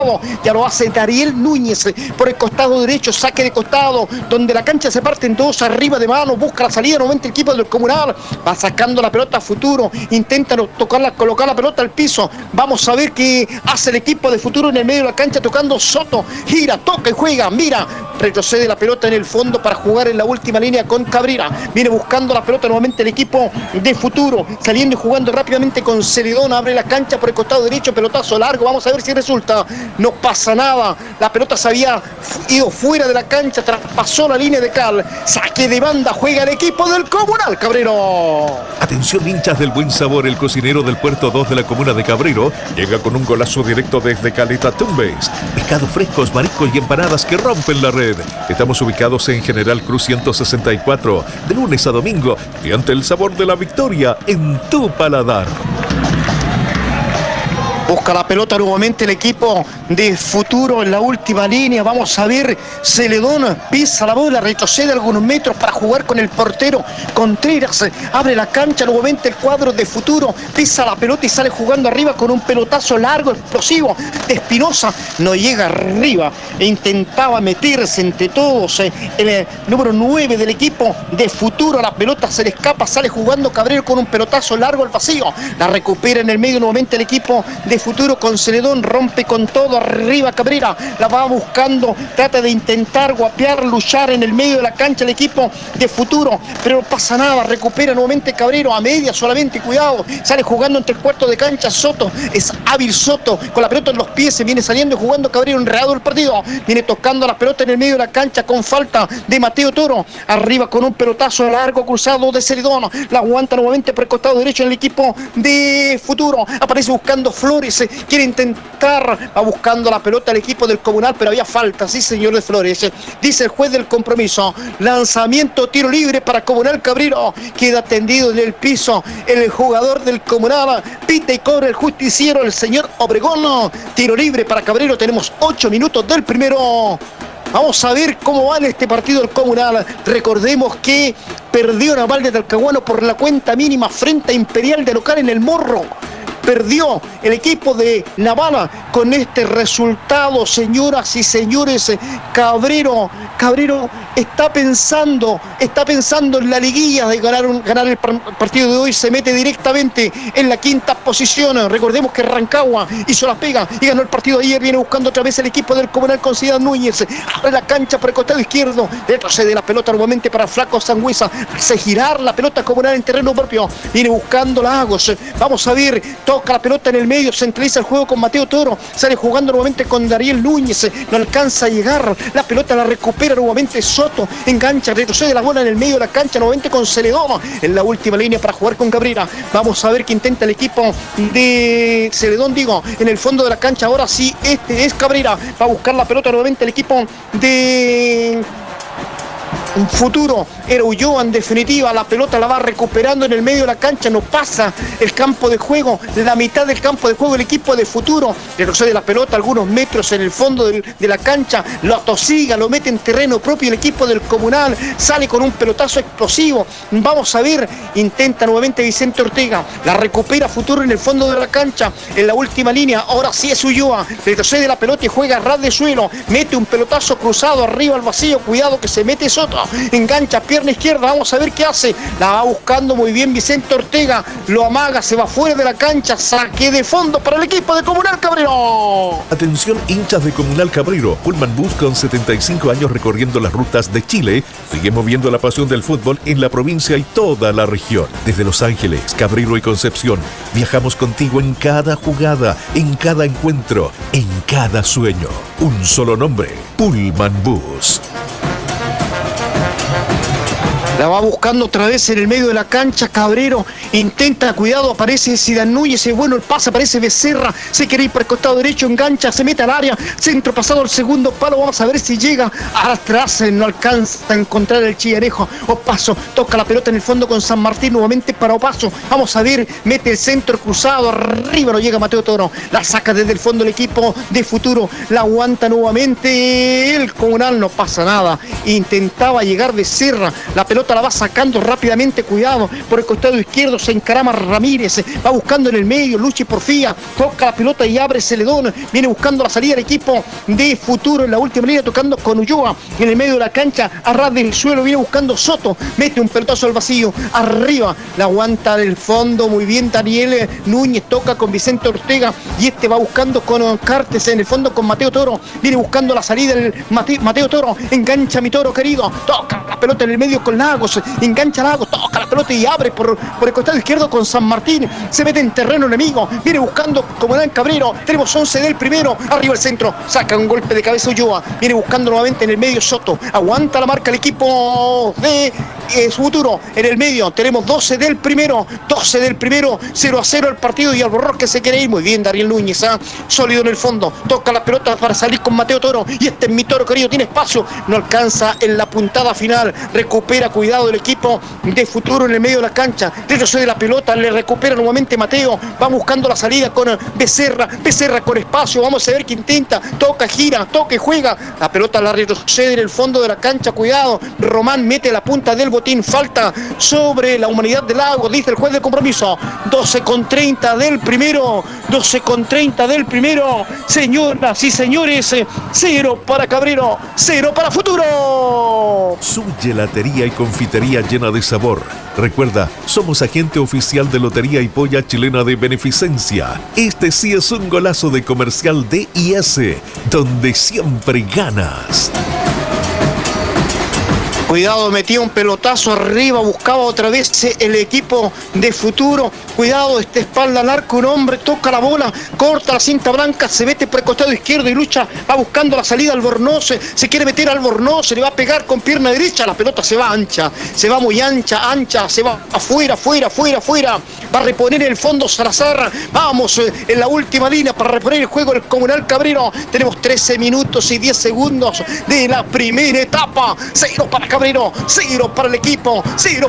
Ya lo hace Dariel Núñez por el costado derecho, saque de costado, donde la cancha se parte en dos, arriba de mano, busca la salida, nuevamente el equipo del Comunal, va sacando la pelota a Futuro, intenta tocarla, colocar la pelota al piso, vamos a ver qué hace el equipo de Futuro en el medio de la cancha, tocando Soto, gira, toca y juega, mira, retrocede la pelota en el fondo para jugar en la última línea con Cabrera, viene buscando la pelota nuevamente el equipo de Futuro, saliendo y jugando rápidamente con Celedón, abre la cancha por el costado derecho, pelotazo largo, vamos a ver si resulta. No pasa nada, la pelota se había ido fuera de la cancha, traspasó la línea de cal, saque de banda, juega el equipo del Comunal Cabrero. Atención hinchas del buen sabor, el cocinero del Puerto 2 de la comuna de Cabrero llega con un golazo directo desde Caleta Tumbes. Pescados frescos, mariscos y empanadas que rompen la red. Estamos ubicados en General Cruz 164, de lunes a domingo, y ante el sabor de la victoria en tu paladar. Busca la pelota nuevamente el equipo de Futuro en la última línea. Vamos a ver, Celedón pisa la bola, retrocede algunos metros para jugar con el portero Contreras. Abre la cancha nuevamente el cuadro de Futuro. Pisa la pelota y sale jugando arriba con un pelotazo largo, explosivo. De Espinosa no llega arriba e intentaba meterse entre todos. El número 9 del equipo de Futuro. La pelota se le escapa, sale jugando Cabrero con un pelotazo largo al vacío. La recupera en el medio nuevamente el equipo de Futuro con Celedón, rompe con todo arriba Cabrera, la va buscando, trata de intentar guapear, luchar en el medio de la cancha el equipo de Futuro, pero no pasa nada, recupera nuevamente Cabrero a media solamente, cuidado, sale jugando entre el cuarto de cancha Soto, es hábil Soto, con la pelota en los pies, se viene saliendo y jugando Cabrero, enredado el partido, viene tocando la pelota en el medio de la cancha con falta de Mateo Toro, arriba con un pelotazo largo cruzado de Celedón, la aguanta nuevamente por el costado derecho en el equipo de Futuro, aparece buscando Flores, quiere intentar, va buscando la pelota al equipo del Comunal, pero había falta, sí señor de Flores, dice el juez del compromiso, lanzamiento, tiro libre para Comunal Cabrero, queda tendido en el piso el jugador del Comunal, pita y cobra el justiciero, el señor Obregón, tiro libre para Cabrero, tenemos 8 minutos del primero. Vamos a ver cómo va en este partido el Comunal. Recordemos que perdió Naval de Talcahuano por la cuenta mínima frente a Imperial de local en el Morro. Perdió el equipo de Navala con este resultado, señoras y señores. Cabrero está pensando en la liguilla de ganar el partido de hoy, se mete directamente en la quinta posición. Recordemos que Rancagua hizo la pega y ganó el partido de ayer, viene buscando otra vez el equipo del Comunal con Ciudad Núñez, abre la cancha por el costado izquierdo, retrocede la pelota nuevamente para Flaco Sangüesa, hace girar la pelota Comunal en terreno propio, viene buscando Lagos, vamos a ver, toca la pelota en el medio, centraliza el juego con Mateo Toro, sale jugando nuevamente con Dariel Núñez, no alcanza a llegar, la pelota la recupera nuevamente Soto, engancha, retrocede la bola en el medio de la cancha, nuevamente con Celedón, en la última línea para jugar con Cabrera, vamos a ver qué intenta el equipo de Celedón, en el fondo de la cancha, ahora sí, este es Cabrera, va a buscar la pelota nuevamente el equipo de Futuro, era Ulloa en definitiva, la pelota la va recuperando en el medio de la cancha, no pasa el campo de juego, la mitad del campo de juego el equipo de Futuro, retrocede la pelota algunos metros en el fondo de la cancha, lo atosiga, lo mete en terreno propio el equipo del Comunal, sale con un pelotazo explosivo, vamos a ver, intenta nuevamente Vicente Ortega, la recupera Futuro en el fondo de la cancha, en la última línea, ahora sí es Ulloa, retrocede la pelota y juega a ras de suelo, mete un pelotazo cruzado arriba al vacío, cuidado que se mete Soto, engancha pierna izquierda, vamos a ver qué hace, la va buscando muy bien Vicente Ortega, lo amaga, se va fuera de la cancha, saque de fondo para el equipo de Comunal Cabrero. Atención hinchas de Comunal Cabrero, Pullman Bus con 75 años recorriendo las rutas de Chile, sigue moviendo la pasión del fútbol en la provincia y toda la región. Desde Los Ángeles, Cabrero y Concepción, viajamos contigo en cada jugada, en cada encuentro, en cada sueño. Un solo nombre, Pullman Bus. La va buscando otra vez en el medio de la cancha Cabrero, intenta, cuidado, aparece Zidane Núñez, es bueno el pase, aparece Becerra, se quiere ir por el costado derecho, engancha, se mete al área, centro pasado al segundo palo, vamos a ver si llega atrás, no alcanza a encontrar el Chillarejo, Opaso, toca la pelota en el fondo con San Martín, nuevamente para Opaso, vamos a ver, mete el centro cruzado, arriba no llega Mateo Toro, la saca desde el fondo el equipo de Futuro, la aguanta nuevamente el Comunal, no pasa nada, intentaba llegar Becerra, la pelota pelota la va sacando rápidamente, cuidado, por el costado izquierdo se encarama Ramírez, va buscando en el medio, lucha y porfía, toca la pelota y abre Celedón, viene buscando la salida del equipo de Futuro en la última línea, tocando con Ulloa, en el medio de la cancha, a ras del suelo, viene buscando Soto, mete un pelotazo al vacío, arriba, la aguanta del fondo, muy bien Daniel Núñez, toca con Vicente Ortega, y este va buscando con Cartes en el fondo con Mateo Toro, viene buscando la salida del Mateo Toro, engancha mi Toro querido, toca la pelota en el medio con Lagos, engancha Lagos, toca la pelota y abre por el costado izquierdo con San Martín, se mete en terreno enemigo, viene buscando Comunal Cabrero, tenemos 11 del primero, arriba el centro, saca un golpe de cabeza Ulloa, viene buscando nuevamente en el medio Soto, aguanta la marca el equipo de Futuro, en el medio tenemos 12 del primero, 0-0 el partido y al borror que se quiere ir, muy bien Daniel Núñez, sólido en el fondo, toca la pelota para salir con Mateo Toro, y este es mi Toro querido, tiene espacio, no alcanza en la puntada final, recupera, cuidado el equipo de Futuro en el medio de la cancha, retrocede la pelota, le recupera nuevamente Mateo, va buscando la salida con Becerra con espacio, vamos a ver qué intenta, toca, gira, toca y juega, la pelota la retrocede en el fondo de la cancha, cuidado, Román mete la punta del botín, falta sobre la Humanidad del Lago, dice el juez de compromiso, 12:30 del primero, señoras y señores, 0 para Cabrero, 0 para Futuro. Su gelatería y confitería llena de sabor. Recuerda, somos agente oficial de Lotería y Polla Chilena de Beneficencia. Este sí es un golazo de comercial DIS, donde siempre ganas. Cuidado, metía un pelotazo arriba, buscaba otra vez el equipo de Futuro. Cuidado, espalda al arco, un hombre toca la bola, corta la cinta blanca, se mete por el costado izquierdo y lucha, va buscando la salida Albornoz, se quiere meter a Albornoz, le va a pegar con pierna derecha, la pelota se va ancha, se va muy ancha, se va afuera, va a reponer el fondo Salazar, vamos en la última línea para reponer el juego el Comunal Cabrero, tenemos 13 minutos y 10 segundos de la primera etapa, 0 para Cabrero, 0 para el equipo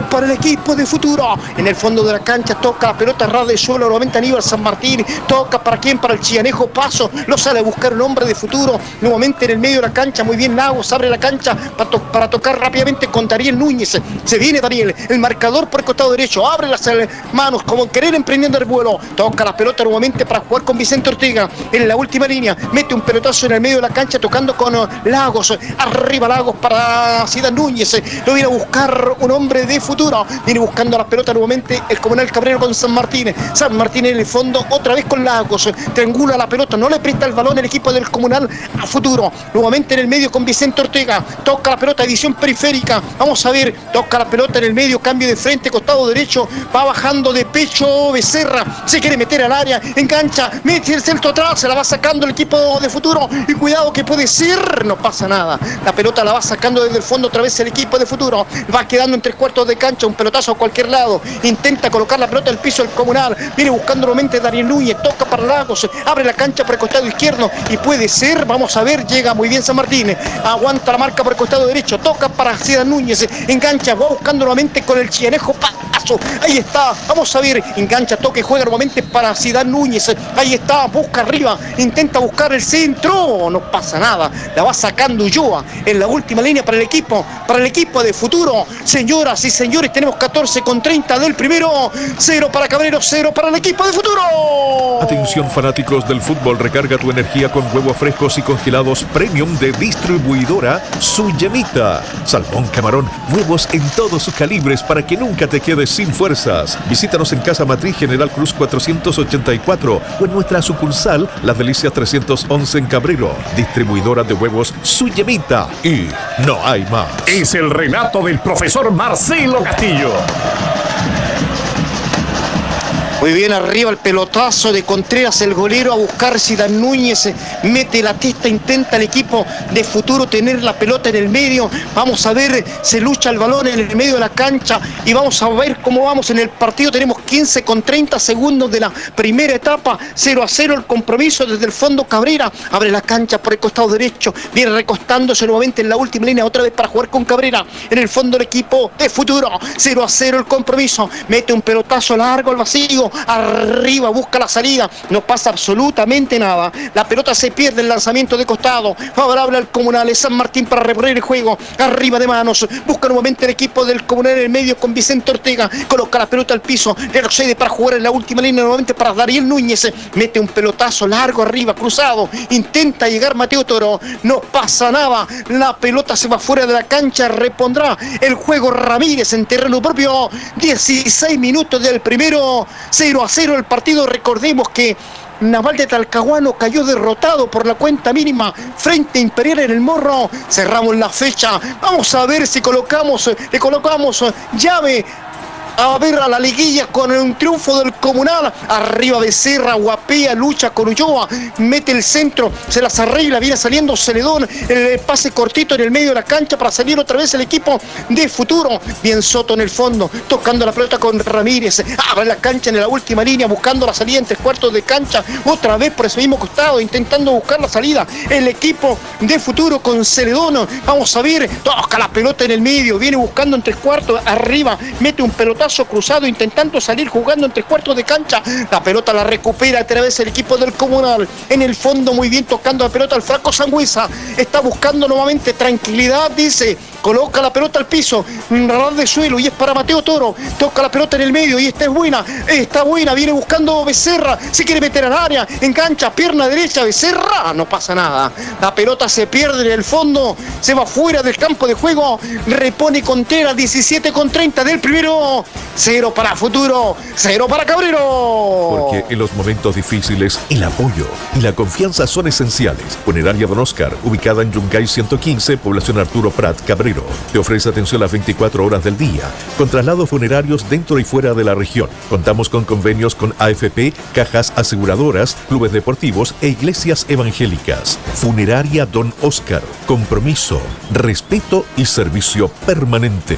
de Futuro, en el fondo de la cancha toca la pelota ras del suelo, nuevamente Aníbal San Martín, toca para quién, para el Chianejo Paso, lo sale a buscar un hombre de Futuro, nuevamente en el medio de la cancha, muy bien Lagos, abre la cancha para tocar rápidamente con Daniel Núñez, se viene Daniel, el marcador por el costado derecho, abre las manos como querer emprendiendo el vuelo, toca la pelota nuevamente para jugar con Vicente Ortega, en la última línea, mete un pelotazo en el medio de la cancha tocando con Lagos, arriba Lagos para Ciudad Núñez, lo viene a buscar un hombre de Futuro, viene buscando la pelota nuevamente el Comunal Cabrero con San Martín en el fondo, otra vez con Lagos, triangula la pelota, no le presta el balón el equipo del Comunal a Futuro, nuevamente en el medio con Vicente Ortega, toca la pelota, visión periférica, vamos a ver, toca la pelota en el medio, cambio de frente, costado derecho, va bajando de pecho Becerra, se quiere meter al área, engancha, mete el centro atrás, se la va sacando el equipo de Futuro, y cuidado que puede ser, no pasa nada, la pelota la va sacando desde el fondo otra vez el equipo de Futuro, va quedando en 3/4 de cancha, un pelotazo a cualquier lado, intenta colocar la pelota al piso el Comunal, viene buscando nuevamente Daniel Núñez, toca para Lagos, abre la cancha por el costado izquierdo y puede ser, vamos a ver, llega muy bien San Martín, aguanta la marca por el costado derecho, toca para Ciudad Núñez, engancha, va buscando nuevamente con el Chianejo Paso, ahí está, vamos a ver, engancha, toca y juega nuevamente para Ciudad Núñez, ahí está, busca arriba, intenta buscar el centro, no pasa nada, la va sacando Ulloa en la última línea para el equipo de Futuro, señoras y señores, tenemos 14:30 del primero, 0 para Cabrero, 0 para el equipo de Futuro. Atención fanáticos del fútbol, recarga tu energía con huevos frescos y congelados premium de distribuidora Su Llemita. Salmón, camarón, huevos en todos sus calibres para que nunca te quedes sin fuerzas. Visítanos en Casa Matriz General Cruz 484 o en nuestra sucursal Las Delicias 311 en Cabrero. Distribuidora de huevos Su Llemita. Y no hay más. Es el relato del profesor Marcelo Castillo. Muy bien, arriba el pelotazo de Contreras, el golero a buscar Ciudad Núñez, mete la testa, intenta el equipo de Futuro tener la pelota en el medio, vamos a ver, se lucha el balón en el medio de la cancha y vamos a ver cómo vamos en el partido, tenemos 15:30 segundos de la primera etapa, 0-0 el compromiso desde el fondo Cabrera, abre la cancha por el costado derecho, viene recostándose nuevamente en la última línea, otra vez para jugar con Cabrera, en el fondo el equipo de Futuro, 0-0 el compromiso, mete un pelotazo largo al vacío, arriba, busca la salida, no pasa absolutamente nada, la pelota se pierde, el lanzamiento de costado, favorable al Comunal, es San Martín para reponer el juego, arriba de manos, busca nuevamente el equipo del Comunal en el medio con Vicente Ortega, coloca la pelota al piso, retrocede para jugar en la última línea nuevamente para Dariel Núñez, mete un pelotazo largo arriba, cruzado, intenta llegar Mateo Toro, no pasa nada, la pelota se va fuera de la cancha, repondrá el juego Ramírez en terreno propio, 16 minutos del primero, 0-0 el partido. Recordemos que Naval de Talcahuano cayó derrotado por la cuenta mínima frente a Imperial en el Morro. Cerramos la fecha, vamos a ver si le colocamos llave a ver a la liguilla con un triunfo del Comunal. Arriba Becerra, guapea, lucha con Ulloa, mete el centro, se las arregla, viene saliendo Celedón, el pase cortito en el medio de la cancha para salir otra vez el equipo de Futuro. Bien Soto en el fondo, tocando la pelota con Ramírez, abre la cancha en la última línea, buscando la salida en 3/4 de cancha, otra vez por ese mismo costado, intentando buscar la salida el equipo de Futuro con Celedón. Vamos a ver, toca la pelota en el medio, viene buscando en 3/4, arriba, mete un pelotazo cruzado, intentando salir jugando en 3/4 de cancha, la pelota la recupera otra vez el equipo del Comunal, en el fondo muy bien tocando la pelota al Flaco Sangüesa, está buscando nuevamente tranquilidad, dice, coloca la pelota al piso, radar de suelo y es para Mateo Toro, toca la pelota en el medio y esta está buena, viene buscando Becerra, se quiere meter al área, engancha, pierna derecha, Becerra, no pasa nada, la pelota se pierde en el fondo, se va fuera del campo de juego, repone Contreras, 17:30 del primero, 0 para Futuro, 0 para Cabrero. Porque en los momentos difíciles el apoyo y la confianza son esenciales. Funeraria Don Oscar, ubicada en Yungay 115, población Arturo Prat, Cabrero, te ofrece atención las 24 horas del día, con traslados funerarios dentro y fuera de la región. Contamos con convenios con AFP, cajas aseguradoras, clubes deportivos e iglesias evangélicas. Funeraria Don Oscar, compromiso, respeto y servicio permanente.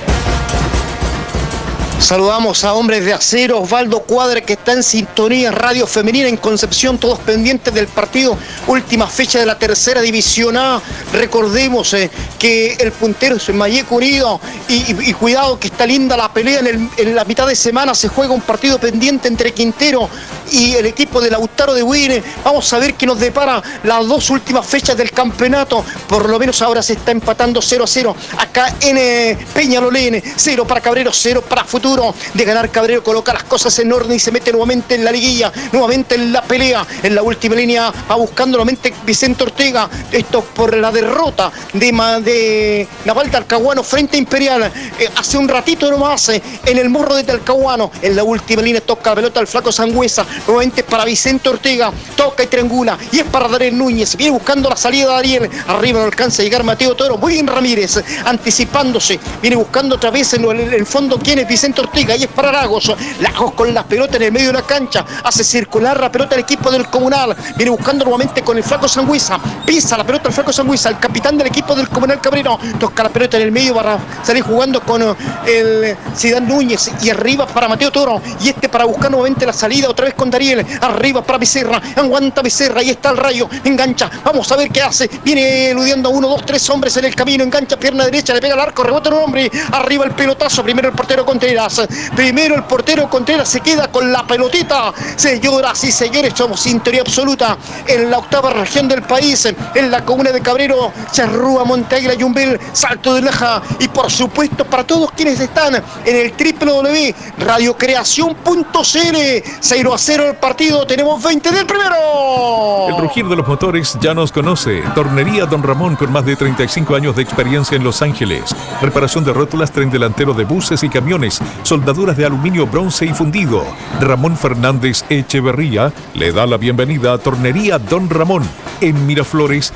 Saludamos a Hombres de Acero, Osvaldo Cuadra, que está en sintonía, Radio Femenina en Concepción, todos pendientes del partido, última fecha de la tercera división A. Recordemos que el puntero es Mayeco Unido y cuidado que está linda la pelea, en la mitad de semana se juega un partido pendiente entre Quintero y el equipo de Lautaro de Huine. Vamos a ver qué nos depara las dos últimas fechas del campeonato, por lo menos ahora se está empatando 0-0 acá en Peñalolén, 0 para Cabrero, 0 para Futuro. De ganar Cabrero coloca las cosas en orden y se mete nuevamente en la liguilla, nuevamente en la pelea, en la última línea va buscando nuevamente Vicente Ortega, esto por la derrota de Naval Talcahuano frente a Imperial, hace un ratito nomás en el Morro de Talcahuano, en la última línea toca la pelota al Flaco Sangüesa, nuevamente para Vicente Ortega, toca y triangula y es para Dariel Núñez, viene buscando la salida de Dariel, arriba no alcanza a llegar Mateo Toro, muy bien Ramírez, anticipándose, viene buscando otra vez en el fondo quién es Vicente Ortega y es para Lagos con la pelota en el medio de la cancha, hace circular la pelota al equipo del Comunal, viene buscando nuevamente con el Flaco Sangüesa, pisa la pelota al Flaco Sangüesa, el capitán del equipo del Comunal Cabrero, toca la pelota en el medio para salir jugando con el Zidane Núñez y arriba para Mateo Toro y para buscar nuevamente la salida otra vez con Dariel, arriba para Becerra, aguanta Becerra y está el Rayo, engancha, vamos a ver qué hace, viene eludiendo a 1, 2, 3 hombres en el camino, engancha pierna derecha, le pega al arco, rebota un hombre, arriba el pelotazo, primero el portero Contreras, se queda con la pelotita. Señoras y señores, somos sintonía absoluta en la octava región del país, en la comuna de Cabrero, Charrúa, Monteaguila, Yumbel, Salto de Laja y por supuesto para todos quienes están en el www.radiocreacion.cl. 0-0 el partido, tenemos 20 del primero. El rugir de los motores ya nos conoce. Tornería Don Ramón, con más de 35 años de experiencia en Los Ángeles. Reparación de rótulas, tren delantero de buses y camiones, soldaduras de aluminio, bronce y fundido. Ramón Fernández Echeverría le da la bienvenida a Tornería Don Ramón en Miraflores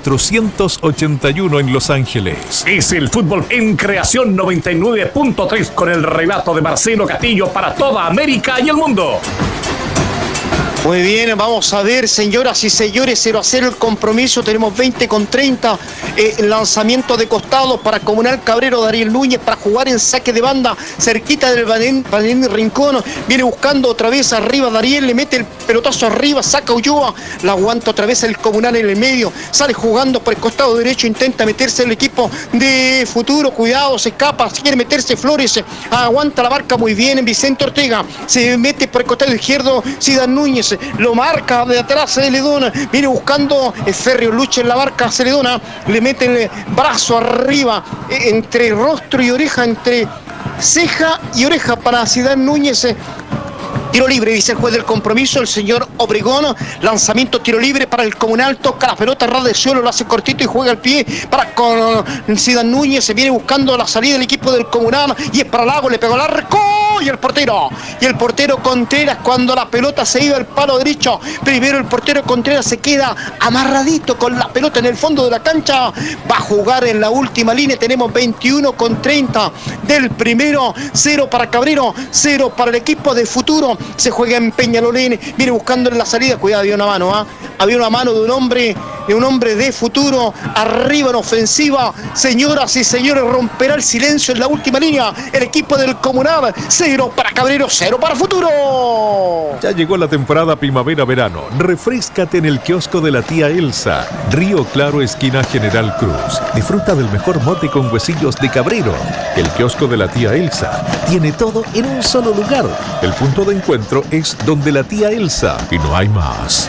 481 en Los Ángeles. Es el fútbol en Creación 99.3 con el relato de Marcelo Castillo para toda América y el mundo. Muy bien, vamos a ver, señoras y señores, 0-0 el compromiso, tenemos 20 con 30, lanzamiento de costado para Comunal Cabrero, Dariel Núñez para jugar en saque de banda, cerquita del Valentín Rincón, viene buscando otra vez arriba Dariel, le mete el pelotazo arriba, saca Ulloa, la aguanta otra vez el Comunal en el medio, sale jugando por el costado derecho, intenta meterse el equipo de Futuro, cuidado, se escapa, quiere meterse Flores, aguanta la barca muy bien, Vicente Ortega, se mete por el costado izquierdo, Sidán Núñez, lo marca de atrás Celedón, viene buscando Ferrio, lucha en la barca Celedona, le mete el brazo arriba, entre rostro y oreja, entre ceja y oreja para Sidán Núñez. Tiro libre, dice el juez del compromiso, el señor Obregón. Lanzamiento, tiro libre para el Comunal. Toca la pelota, ras de suelo, lo hace cortito y juega al pie para con Sidán Núñez. Se viene buscando la salida del equipo del Comunal y es para Lago, le pegó el arco y el portero. Y el portero Contreras, cuando la pelota se iba al palo derecho, primero el portero Contreras se queda amarradito con la pelota en el fondo de la cancha. Va a jugar en la última línea. Tenemos 21 con 30 del primero. 0 para Cabrero, 0 para el equipo de Futuro. Se juega en Peñalolén, viene buscando en la salida, cuidado, había una mano, había una mano de un hombre de Futuro, arriba en ofensiva, señoras y señores, romperá el silencio en la última línea, el equipo del Comunal, 0 para Cabrero, 0 para Futuro. Ya llegó la temporada primavera-verano, refréscate en el kiosco de la tía Elsa, Río Claro, esquina General Cruz, disfruta del mejor mote con huesillos de Cabrero. El kiosco de la tía Elsa tiene todo en un solo lugar, el punto de encuentro es donde la tía Elsa y no hay más.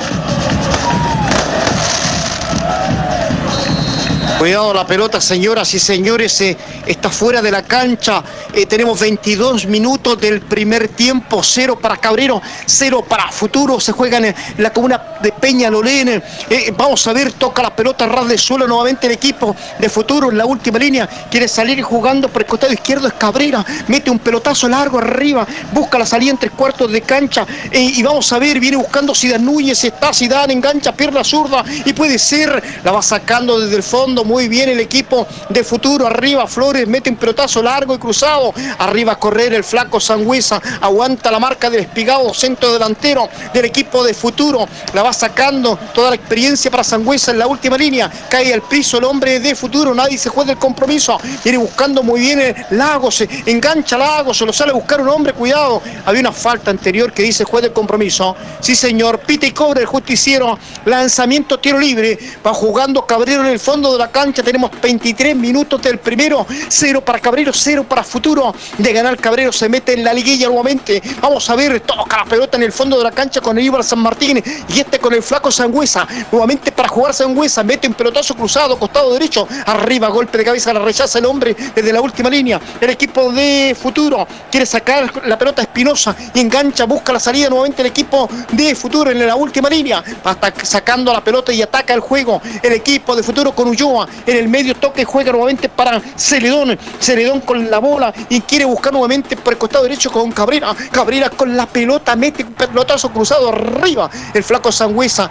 Cuidado la pelota, señoras y señores, está fuera de la cancha. Tenemos 22 minutos del primer tiempo, 0 para Cabrero, 0 para Futuro. Se juega en la comuna de Peñalolén. Vamos a ver, toca la pelota ras de suelo nuevamente el equipo de Futuro en la última línea. Quiere salir jugando por el costado izquierdo, es Cabrera. Mete un pelotazo largo arriba, busca la salida en 3/4 de cancha. Y vamos a ver, viene buscando Sidán Núñez, está Sidán, engancha, pierna zurda y puede ser, la va sacando desde el fondo. Muy bien el equipo de Futuro, arriba Flores, mete un pelotazo largo y cruzado, arriba a correr el flaco Sangüesa, aguanta la marca del Espigado, centro delantero del equipo de Futuro, la va sacando, toda la experiencia para Sangüesa en la última línea, cae al piso el hombre de Futuro, nadie se juega el compromiso, viene buscando muy bien Lagos, engancha Lagos, se lo sale a buscar un hombre, cuidado, había una falta anterior que dice juez del compromiso, sí señor, pita y cobra el justiciero, lanzamiento, tiro libre, va jugando Cabrero en el fondo de la cancha, tenemos 23 minutos del primero, 0 para Cabrero, 0 para Futuro, de ganar Cabrero se mete en la liguilla nuevamente, vamos a ver, toca la pelota en el fondo de la cancha con Aníbal San Martín y con el flaco Sangüesa, nuevamente para jugar Sangüesa, mete un pelotazo cruzado, costado derecho, arriba, golpe de cabeza, la rechaza el hombre desde la última línea, el equipo de Futuro quiere sacar la pelota Espinosa y engancha, busca la salida nuevamente el equipo de Futuro en la última línea, hasta sacando la pelota y ataca el juego, el equipo de Futuro con Ulloa, en el medio toque juega nuevamente para Celedón, Celedón con la bola y quiere buscar nuevamente por el costado derecho con Cabrera, Cabrera con la pelota, mete un pelotazo cruzado arriba, el flaco Sangüesa,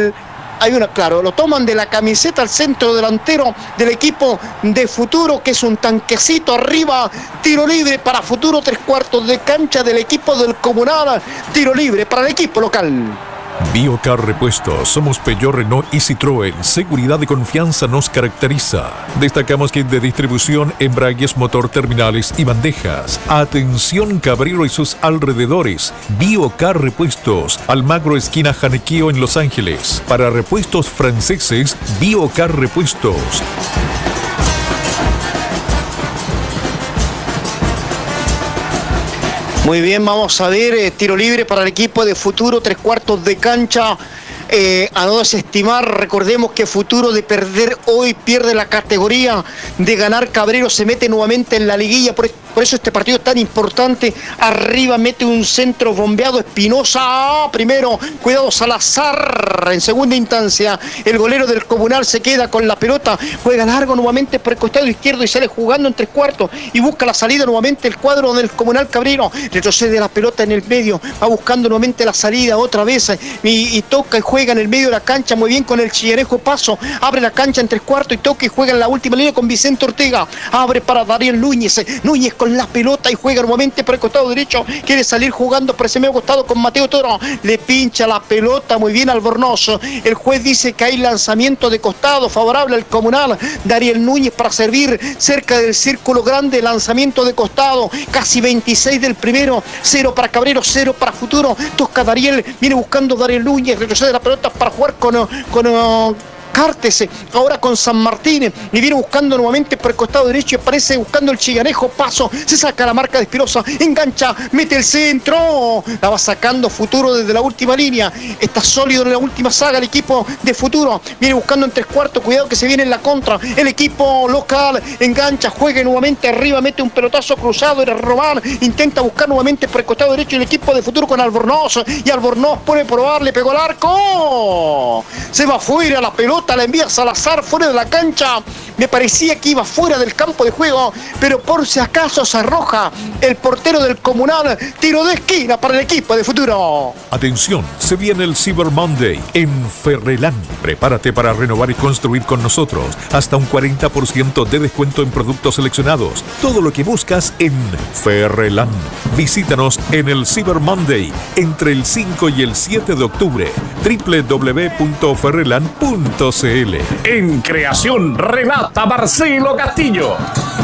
hay una, claro, lo toman de la camiseta al centro delantero del equipo de Futuro, que es un tanquecito arriba, tiro libre para Futuro, 3/4 de cancha del equipo del Comunal, tiro libre para el equipo local. Biocar Repuestos, somos Peugeot, Renault y Citroën. Seguridad y confianza nos caracteriza. Destacamos kit de distribución, embragues, motor, terminales y bandejas. Atención Cabrero y sus alrededores. Biocar Repuestos, Almagro esquina Janequeo en Los Ángeles. Para repuestos franceses, Biocar Repuestos. Muy bien, vamos a ver, tiro libre para el equipo de Futuro, 3/4 de cancha. A no desestimar, recordemos que Futuro de perder hoy pierde la categoría, de ganar Cabrero se mete nuevamente en la liguilla, por eso este partido es tan importante. Arriba mete un centro bombeado Espinosa, primero, cuidado Salazar en segunda instancia, el golero del Comunal se queda con la pelota, juega largo nuevamente por el costado izquierdo y sale jugando en 3/4 y busca la salida nuevamente el cuadro del Comunal Cabrero, retrocede la pelota en el medio, va buscando nuevamente la salida otra vez y toca y juega en el medio de la cancha muy bien con el Chillarejo Paso, abre la cancha en 3/4 y toca y juega en la última línea con Vicente Ortega, abre para Dariel Núñez, Núñez con la pelota y juega nuevamente por el costado derecho, quiere salir jugando por ese medio costado con Mateo Toro, le pincha la pelota muy bien Albornoz, el juez dice que hay lanzamiento de costado favorable al Comunal, Dariel Núñez para servir cerca del círculo grande, lanzamiento de costado, casi 26 del primero, 0 para Cabrero, 0 para Futuro, toca Dariel, viene buscando Dariel Núñez, retrocede la pelota para jugar con Cártese, ahora con San Martín, y viene buscando nuevamente por el costado derecho y aparece buscando el Chiganejo, paso, se saca la marca de Espirosa, engancha, mete el centro, la va sacando Futuro desde la última línea, está sólido en la última saga el equipo de Futuro, viene buscando en 3/4, cuidado que se viene en la contra, el equipo local, engancha, juega nuevamente arriba, mete un pelotazo cruzado, era Román, intenta buscar nuevamente por el costado derecho el equipo de Futuro con Albornoz, y Albornoz puede probar, le pegó al arco, se va fuera la pelota, la envía Salazar fuera de la cancha, me parecía que iba fuera del campo de juego, pero por si acaso se arroja el portero del Comunal, tiro de esquina para el equipo de Futuro. Atención, se viene el Cyber Monday en Ferrelán. Prepárate para renovar y construir con nosotros. Hasta un 40% de descuento en productos seleccionados. Todo lo que buscas en Ferrelán. Visítanos en el Cyber Monday entre el 5 y el 7 de octubre. www.ferrelan.cl. En creación relata Marcelo Castillo.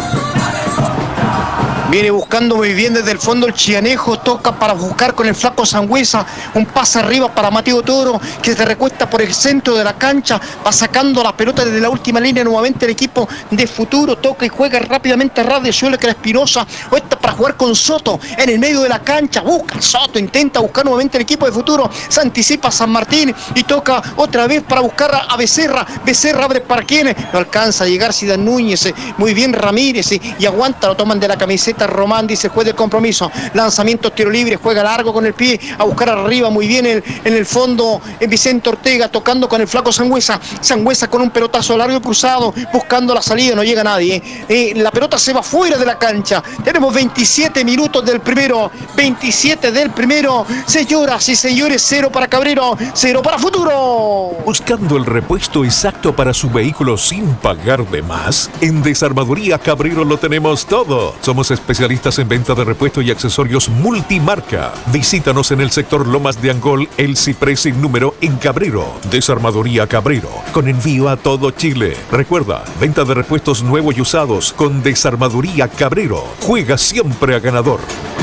Viene buscando muy bien desde el fondo el Chiganejo, toca para buscar con el flaco Sangüesa, un pase arriba para Mateo Toro, que se recuesta por el centro de la cancha, va sacando la pelota desde la última línea nuevamente el equipo de Futuro, toca y juega rápidamente a ras de suelo que era Espirosa, o está para jugar con Soto en el medio de la cancha, busca Soto, intenta buscar nuevamente el equipo de Futuro, se anticipa San Martín y toca otra vez para buscar a Becerra, Becerra abre para quién, no alcanza a llegar Zidane Núñez, muy bien Ramírez y aguanta, lo toman de la camiseta Román, dice juez del compromiso, lanzamiento, tiro libre, juega largo con el pie, a buscar arriba muy bien en el fondo Vicente Ortega, tocando con el flaco Sangüesa, Sangüesa con un pelotazo largo cruzado, buscando la salida, no llega nadie, la pelota se va fuera de la cancha, tenemos 27 minutos del primero, 27 del primero, señoras y señores, 0 para Cabrero, 0 para Futuro. Buscando el repuesto exacto para su vehículo sin pagar de más, en Desarmadoría Cabrero lo tenemos todo. Somos especialistas en venta de repuestos y accesorios multimarca. Visítanos en el sector Lomas de Angol, El Ciprés sin número en Cabrero. Desarmadoría Cabrero, con envío a todo Chile. Recuerda, venta de repuestos nuevos y usados con Desarmadoría Cabrero. Juega siempre a ganador.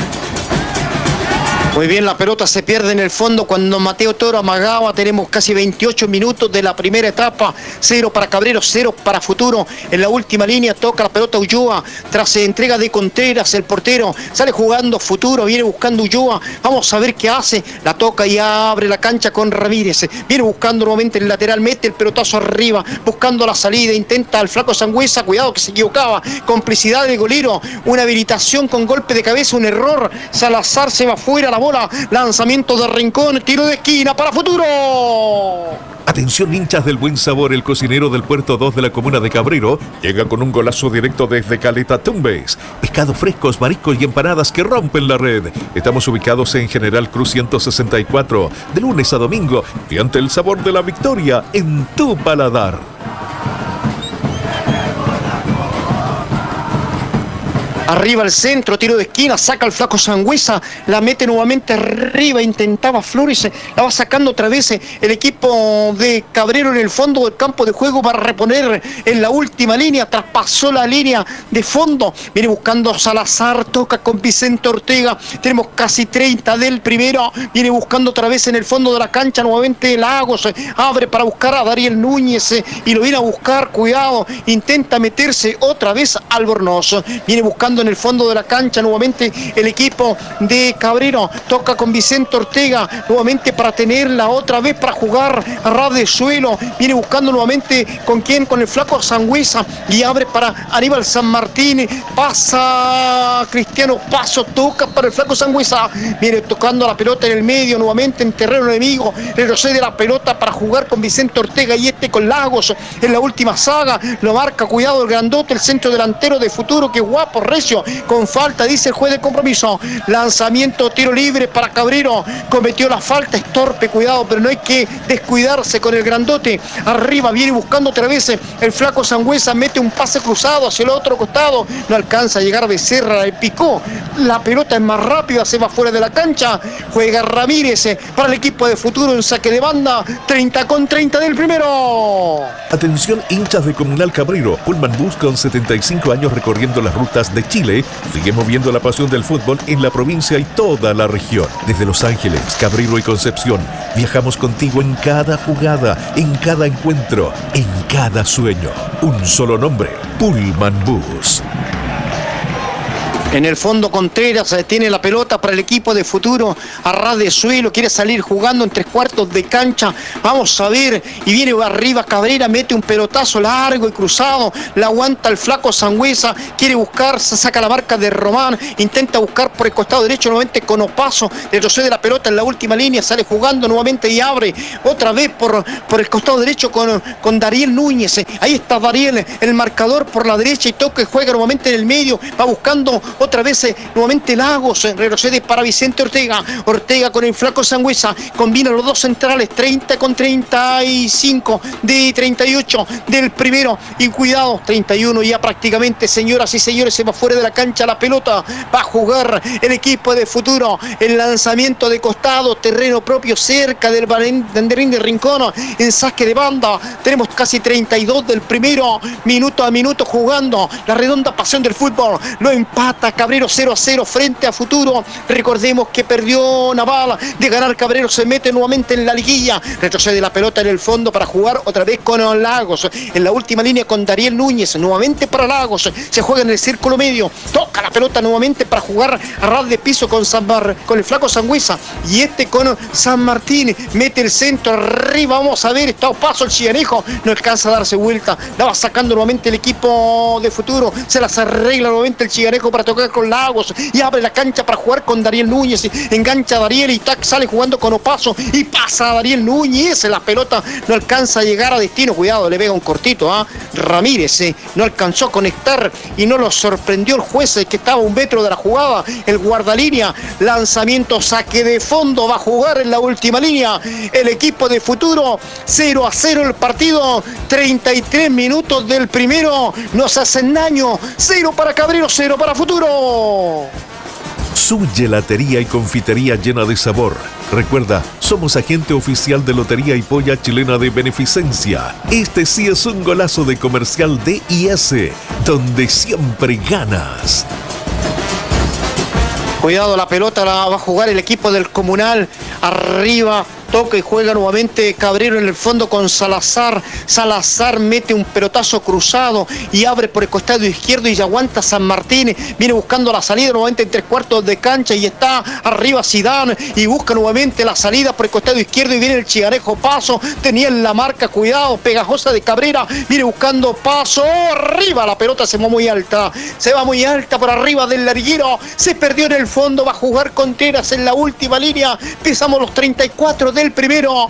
Muy bien, la pelota se pierde en el fondo cuando Mateo Toro amagaba. Tenemos casi 28 minutos de la primera etapa. 0 para Cabrero, 0 para Futuro. En la última línea toca la pelota Ulloa. Tras entrega de Contreras, el portero sale jugando Futuro. Viene buscando Ulloa. Vamos a ver qué hace. La toca y abre la cancha con Ramírez. Viene buscando nuevamente el lateral. Mete el pelotazo arriba. Buscando la salida. Intenta al flaco Sangüesa. Cuidado que se equivocaba. Complicidad de golero. Una habilitación con golpe de cabeza. Un error. Salazar se va fuera la bola. Lanzamiento de Rincón, tiro de esquina para Futuro. Atención hinchas del buen sabor, el cocinero del Puerto 2 de la comuna de Cabrero llega con un golazo directo desde Caleta Tumbes. Pescados frescos, mariscos y empanadas que rompen la red. Estamos ubicados en General Cruz 164, de lunes a domingo, y ante el sabor de la victoria en tu paladar. Arriba al centro, tiro de esquina, saca el flaco Sangüesa, la mete nuevamente arriba, intentaba Flores, la va sacando otra vez el equipo de Cabrero en el fondo del campo de juego para reponer en la última línea, traspasó la línea de fondo, viene buscando Salazar, toca con Vicente Ortega, tenemos casi 30 del primero, viene buscando otra vez en el fondo de la cancha, nuevamente Lagos, abre para buscar a Dariel Núñez y lo viene a buscar, cuidado, intenta meterse otra vez Albornoz, viene buscando en el fondo de la cancha nuevamente el equipo de Cabrero, toca con Vicente Ortega nuevamente para tenerla otra vez para jugar a ras de suelo, viene buscando nuevamente con quién, con el flaco Sangüesa y abre para Aníbal San Martín, pasa Cristiano Paso, toca para el flaco Sangüesa, viene tocando la pelota en el medio nuevamente en terreno enemigo, retrocede la pelota para jugar con Vicente Ortega y con Lagos en la última saga, lo marca, cuidado el grandote, el centro delantero de Futuro, que guapo, recio inicio, con falta, dice el juez de compromiso. Lanzamiento, tiro libre para Cabrero, cometió la falta, es torpe, cuidado, pero no hay que descuidarse con el grandote. Arriba viene buscando otra vez el flaco Sangüesa, mete un pase cruzado hacia el otro costado, no alcanza a llegar Becerra, le picó, la pelota es más rápida, se va fuera de la cancha, juega Ramírez para el equipo de Futuro en saque de banda, 30-30 del primero. Atención hinchas de Comunal Cabrero, Pullman Bus con 75 años recorriendo las rutas de Chile, sigue moviendo la pasión del fútbol en la provincia y toda la región. Desde Los Ángeles, Cabrero y Concepción, viajamos contigo en cada jugada, en cada encuentro, en cada sueño. Un solo nombre, Pullman Bus. En el fondo Contreras tiene la pelota para el equipo de Futuro, a ras de suelo, quiere salir jugando en 3/4 de cancha, vamos a ver, y viene arriba Cabrera, mete un pelotazo largo y cruzado, la aguanta el flaco Sangüesa, quiere buscar, se saca la marca de Román, intenta buscar por el costado derecho nuevamente con Opaso, retrocede la pelota en la última línea, sale jugando nuevamente y abre otra vez por el costado derecho con Dariel Núñez, ahí está Dariel, el marcador por la derecha y toca y juega nuevamente en el medio, va buscando otra vez nuevamente Lagos, retrocede para Vicente Ortega, Ortega con el flaco Sangüesa, combina los dos centrales, 30-35 de 38 del primero, y cuidado, 31 ya prácticamente, señoras y señores, se va fuera de la cancha la pelota, va a jugar el equipo de Futuro, el lanzamiento de costado, terreno propio cerca del banderín de Rincón, en saque de banda, tenemos casi 32 del primero, minuto a minuto jugando, la redonda pasión del fútbol, lo empata Cabrero 0-0 frente a Futuro. Recordemos que perdió Naval, de ganar Cabrero se mete nuevamente en la liguilla, retrocede la pelota en el fondo para jugar otra vez con Lagos, en la última línea con Dariel Núñez, nuevamente para Lagos, se juega en el círculo medio, toca la pelota nuevamente para jugar a ras de piso con el flaco Sangüesa, y con San Martín, mete el centro arriba, vamos a ver, está a paso el Chiganejo, no alcanza a darse vuelta, la va sacando nuevamente el equipo de Futuro, se las arregla nuevamente el Chiganejo para tocar con Lagos y abre la cancha para jugar con Dariel Núñez, engancha a Dariel y sale jugando con Opaso y pasa a Dariel Núñez, la pelota no alcanza a llegar a destino, cuidado, le pega un cortito a Ramírez, no alcanzó a conectar y no lo sorprendió el juez que estaba a 1 metro de la jugada, el guardalínea, lanzamiento, saque de fondo, va a jugar en la última línea el equipo de Futuro, 0-0 el partido, 33 minutos del primero, nos hacen daño, 0 para Cabrero, 0 para Futuro. Su gelatería y confitería llena de sabor. Recuerda, somos agente oficial de Lotería y Polla Chilena de Beneficencia. Este sí es un golazo de comercial DIS, donde siempre ganas. Cuidado, la pelota la va a jugar el equipo del Comunal, arriba, toca y juega nuevamente Cabrero en el fondo con Salazar, Salazar mete un pelotazo cruzado y abre por el costado izquierdo y aguanta San Martín, viene buscando la salida nuevamente en 3/4 de cancha y está arriba Zidane y busca nuevamente la salida por el costado izquierdo y viene el Chiganejo, paso, tenía en la marca, cuidado, pegajosa de Cabrera, viene buscando paso, arriba, la pelota se va muy alta por arriba del larguero, se perdió en el fondo, va a jugar Contreras en la última línea, pisamos los 34 del primero,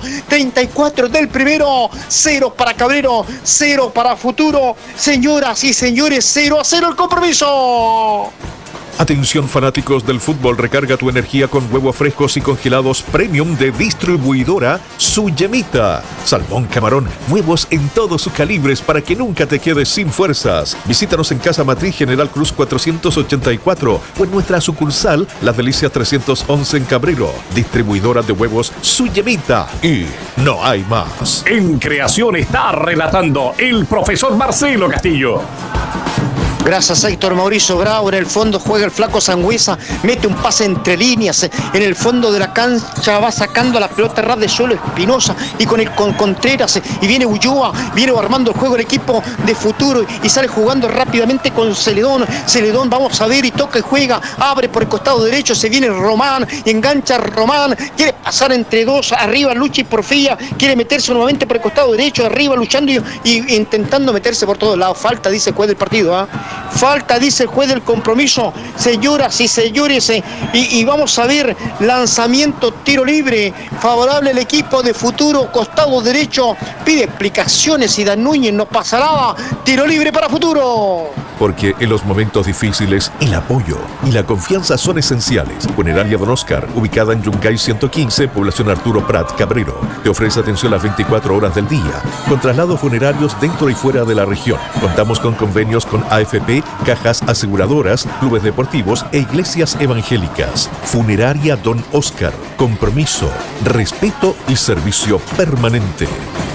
0 para Cabrero, 0 para Futuro, señoras y señores, 0-0 el compromiso. Atención fanáticos del fútbol, recarga tu energía con huevos frescos y congelados premium de distribuidora Su Yemita. Salmón, camarón, huevos en todos sus calibres para que nunca te quedes sin fuerzas. Visítanos en Casa Matriz General Cruz 484 o en nuestra sucursal Las Delicias 311 en Cabrero. Distribuidora de huevos Su Yemita. Y no hay más. En creación está relatando el profesor Marcelo Castillo. Gracias a Héctor Mauricio Bravo, en el fondo juega el flaco Sangüesa, mete un pase entre líneas, en el fondo de la cancha va sacando la pelota ras de suelo Espinosa y con Contreras, y viene Ulloa, viene armando el juego el equipo de Futuro y sale jugando rápidamente con Celedón, vamos a ver, y toca y juega, abre por el costado derecho, se viene Román, y engancha Román, quiere pasar entre dos, arriba Luchi Porfía, quiere meterse nuevamente por el costado derecho, arriba luchando y intentando meterse por todos lados, falta, dice el juez del partido, falta, dice el juez del compromiso, señoras y señores, y vamos a ver, lanzamiento, tiro libre, favorable al equipo de Futuro, costado derecho, pide explicaciones y Dan Núñez no pasa nada, tiro libre para Futuro. porque en los momentos difíciles el apoyo y la confianza son esenciales. Funeraria Don Oscar, ubicada en Yungay 115, población Arturo Prat, Cabrero, te ofrece atención las 24 horas del día, con traslados funerarios dentro y fuera de la región. Contamos con convenios con AFP, cajas aseguradoras, clubes deportivos e iglesias evangélicas. Funeraria Don Oscar, compromiso, respeto y servicio permanente.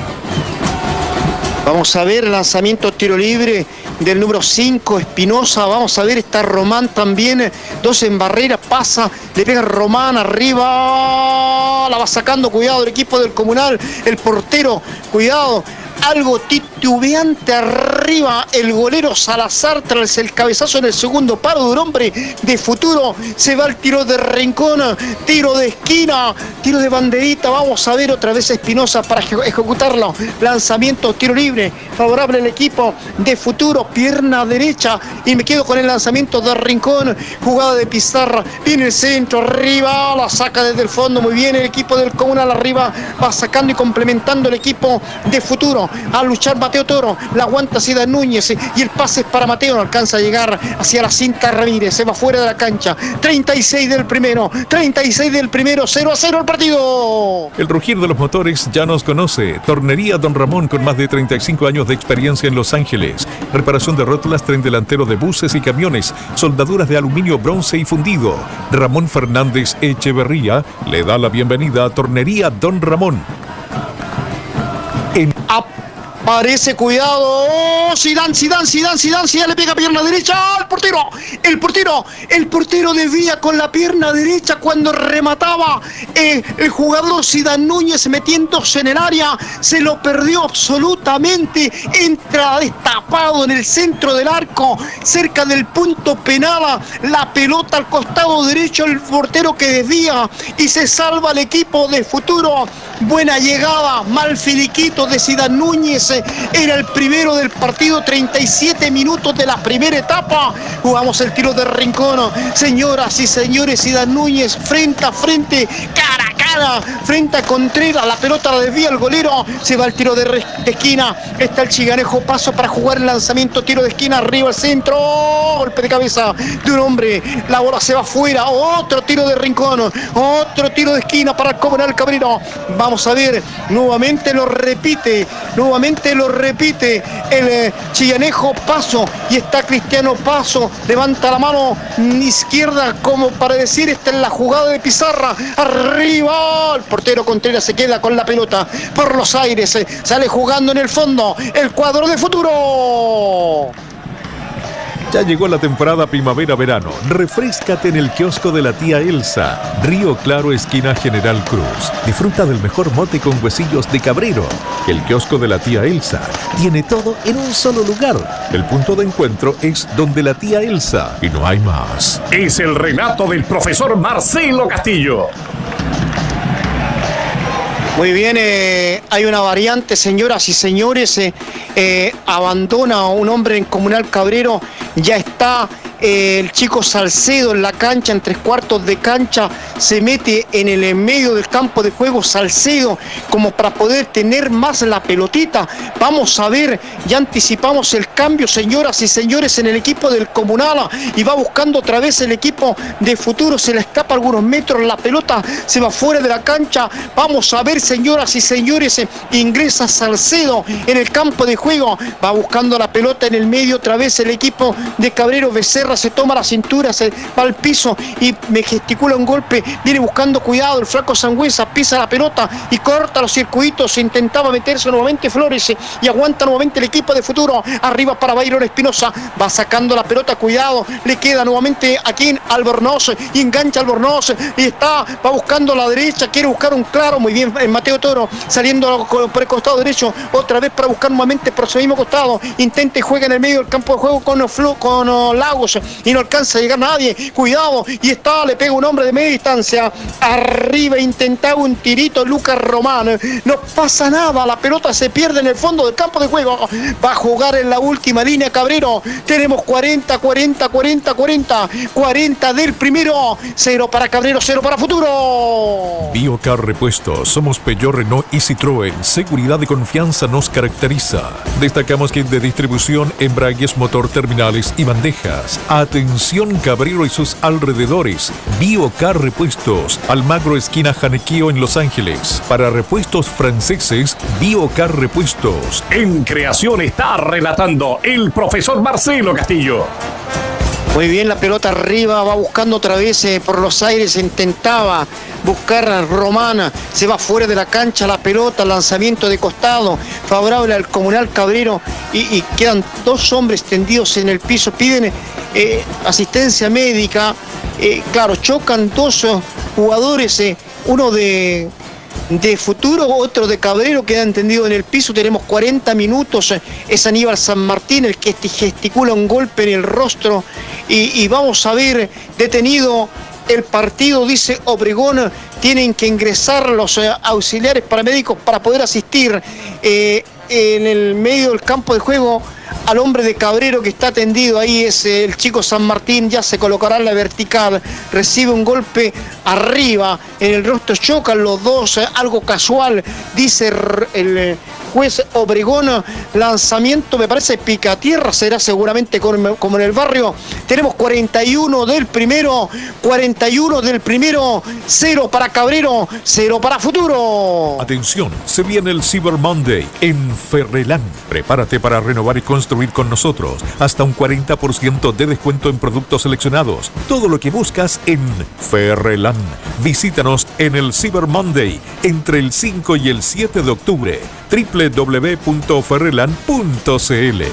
Vamos a ver el lanzamiento tiro libre del número 5, Espinosa. Vamos a ver, está Román también. 2 en barrera, pasa, le pega Román arriba. La va sacando, cuidado el equipo del Comunal. El portero, cuidado. Algo titubeante arriba el golero Salazar tras el cabezazo en el segundo paro de un hombre de futuro. Se va el tiro de rincón, tiro de esquina, tiro de banderita. Vamos a ver otra vez a Espinosa para ejecutarlo. Lanzamiento, tiro libre, favorable al equipo de futuro, pierna derecha. Y me quedo con el lanzamiento de rincón, jugada de Pizarra. Viene el centro, arriba, la saca desde el fondo. Muy bien el equipo del Comunal arriba, va sacando y complementando el equipo de futuro. A luchar Mateo Toro, la aguanta Ciudad Núñez y el pase es para Mateo, no alcanza a llegar hacia la cinta Ramírez, se va fuera de la cancha. 36 del primero, 0-0 el partido. El rugir de los motores ya nos conoce. Tornería Don Ramón, con más de 35 años de experiencia en Los Ángeles. Reparación de rótulas, tren delantero de buses y camiones, soldaduras de aluminio, bronce y fundido. Ramón Fernández Echeverría le da la bienvenida a Tornería Don Ramón. Parece, cuidado, Zidane, le pega pierna derecha al portero, el portero desvía con la pierna derecha cuando remataba el jugador Zidane Núñez metiéndose en el área, se lo perdió absolutamente, entra destapado en el centro del arco, cerca del punto penal, la pelota al costado derecho, el portero que desvía y se salva el equipo de futuro. Buena llegada, mal filiquito de Zidane Núñez, era el primero del partido, 37 minutos de la primera etapa. Jugamos el tiro de rincón, señoras y señores, Zidane Núñez frente a frente, cara a cara, frente a Contreras, la pelota la desvía el golero, se va el tiro de esquina, está el Chiganejo, paso para jugar el lanzamiento, tiro de esquina, arriba al centro, golpe de cabeza de un hombre, la bola se va fuera, otro tiro de rincón, otro tiro de esquina para el Comunal Cabrero. Vamos a ver, nuevamente lo repite el Chiganejo, paso, y está Cristiano Paso, levanta la mano izquierda como para decir, esta es la jugada de Pizarra, arriba, el portero Contreras se queda con la pelota por los aires, sale jugando en el fondo el cuadro de futuro. Ya llegó la temporada primavera-verano. Refréscate en el kiosco de la tía Elsa. Río Claro, esquina General Cruz. Disfruta del mejor mote con huesillos de Cabrero. El kiosco de la tía Elsa tiene todo en un solo lugar. El punto de encuentro es donde la tía Elsa y no hay más. Es el relato del profesor Marcelo Castillo. Muy bien, hay una variante, señoras y señores, abandona a un hombre en Comunal Cabrero, ya está el chico Salcedo en la cancha, en 3/4 de cancha, se mete en el medio del campo de juego Salcedo como para poder tener más la pelotita. Vamos a ver, ya anticipamos el cambio, señoras y señores, en el equipo del Comunal, y va buscando otra vez el equipo de futuro, se le escapa algunos metros, la pelota se va fuera de la cancha. Vamos a ver, señoras y señores, ingresa Salcedo en el campo de juego, va buscando la pelota en el medio otra vez el equipo de Cabrero. Becerra se toma la cintura, se va al piso y me gesticula un golpe, viene buscando cuidado el flaco Sangüesa, pisa la pelota y corta los circuitos, intentaba meterse nuevamente Flores y aguanta nuevamente el equipo de futuro, arriba para Byron Espinosa, va sacando la pelota, cuidado, le queda nuevamente aquí en Albornoz y engancha Albornoz y va buscando la derecha, quiere buscar un claro, muy bien Mateo Toro, saliendo por el costado derecho, otra vez para buscar nuevamente por ese mismo costado, intenta y juega en el medio del campo de juego con Lagos, y no alcanza a llegar nadie. Cuidado, y está, le pega un hombre de media distancia. Arriba intentaba un tirito Lucas Román. No pasa nada, la pelota se pierde en el fondo del campo de juego. Va a jugar en la última línea Cabrero. Tenemos 40 del primero. 0 para Cabrero, 0 para Futuro. Biocar Repuestos. Somos Peugeot, Renault y Citroën. Seguridad y confianza nos caracteriza. Destacamos kit de distribución, embragues, motor, terminales y bandejas. Atención Cabrero y sus alrededores. Biocar Repuestos. Almagro esquina Janequío en Los Ángeles. Para repuestos franceses, Biocar Repuestos. En creación está relatando el profesor Marcelo Castillo. Muy bien, la pelota arriba, va buscando otra vez por los aires, intentaba buscar a Romana, se va fuera de la cancha la pelota, lanzamiento de costado, favorable al Comunal Cabrero y quedan dos hombres tendidos en el piso, piden asistencia médica, claro, chocan dos jugadores, uno de Futuro, otro de Cabrero, queda tendido en el piso. Tenemos 40 minutos, es Aníbal San Martín el que gesticula un golpe en el rostro y vamos a ver, detenido el partido, dice Obregón, tienen que ingresar los auxiliares paramédicos para poder asistir en el medio del campo de juego al hombre de Cabrero que está tendido ahí, es el chico San Martín, ya se colocará en la vertical, recibe un golpe arriba en el rostro, chocan los dos, algo casual, dice el juez Obregón, lanzamiento me parece picatierra, será seguramente como en el barrio. Tenemos 41 del primero, 0 para Cabrero, 0 para Futuro. Atención, se viene el Cyber Monday en Ferrelán. Prepárate para renovar y construir con nosotros. Hasta un 40% de descuento en productos seleccionados. Todo lo que buscas en Ferrelán. Visítanos en el Cyber Monday entre el 5 y el 7 de octubre. www.ferrelan.cl.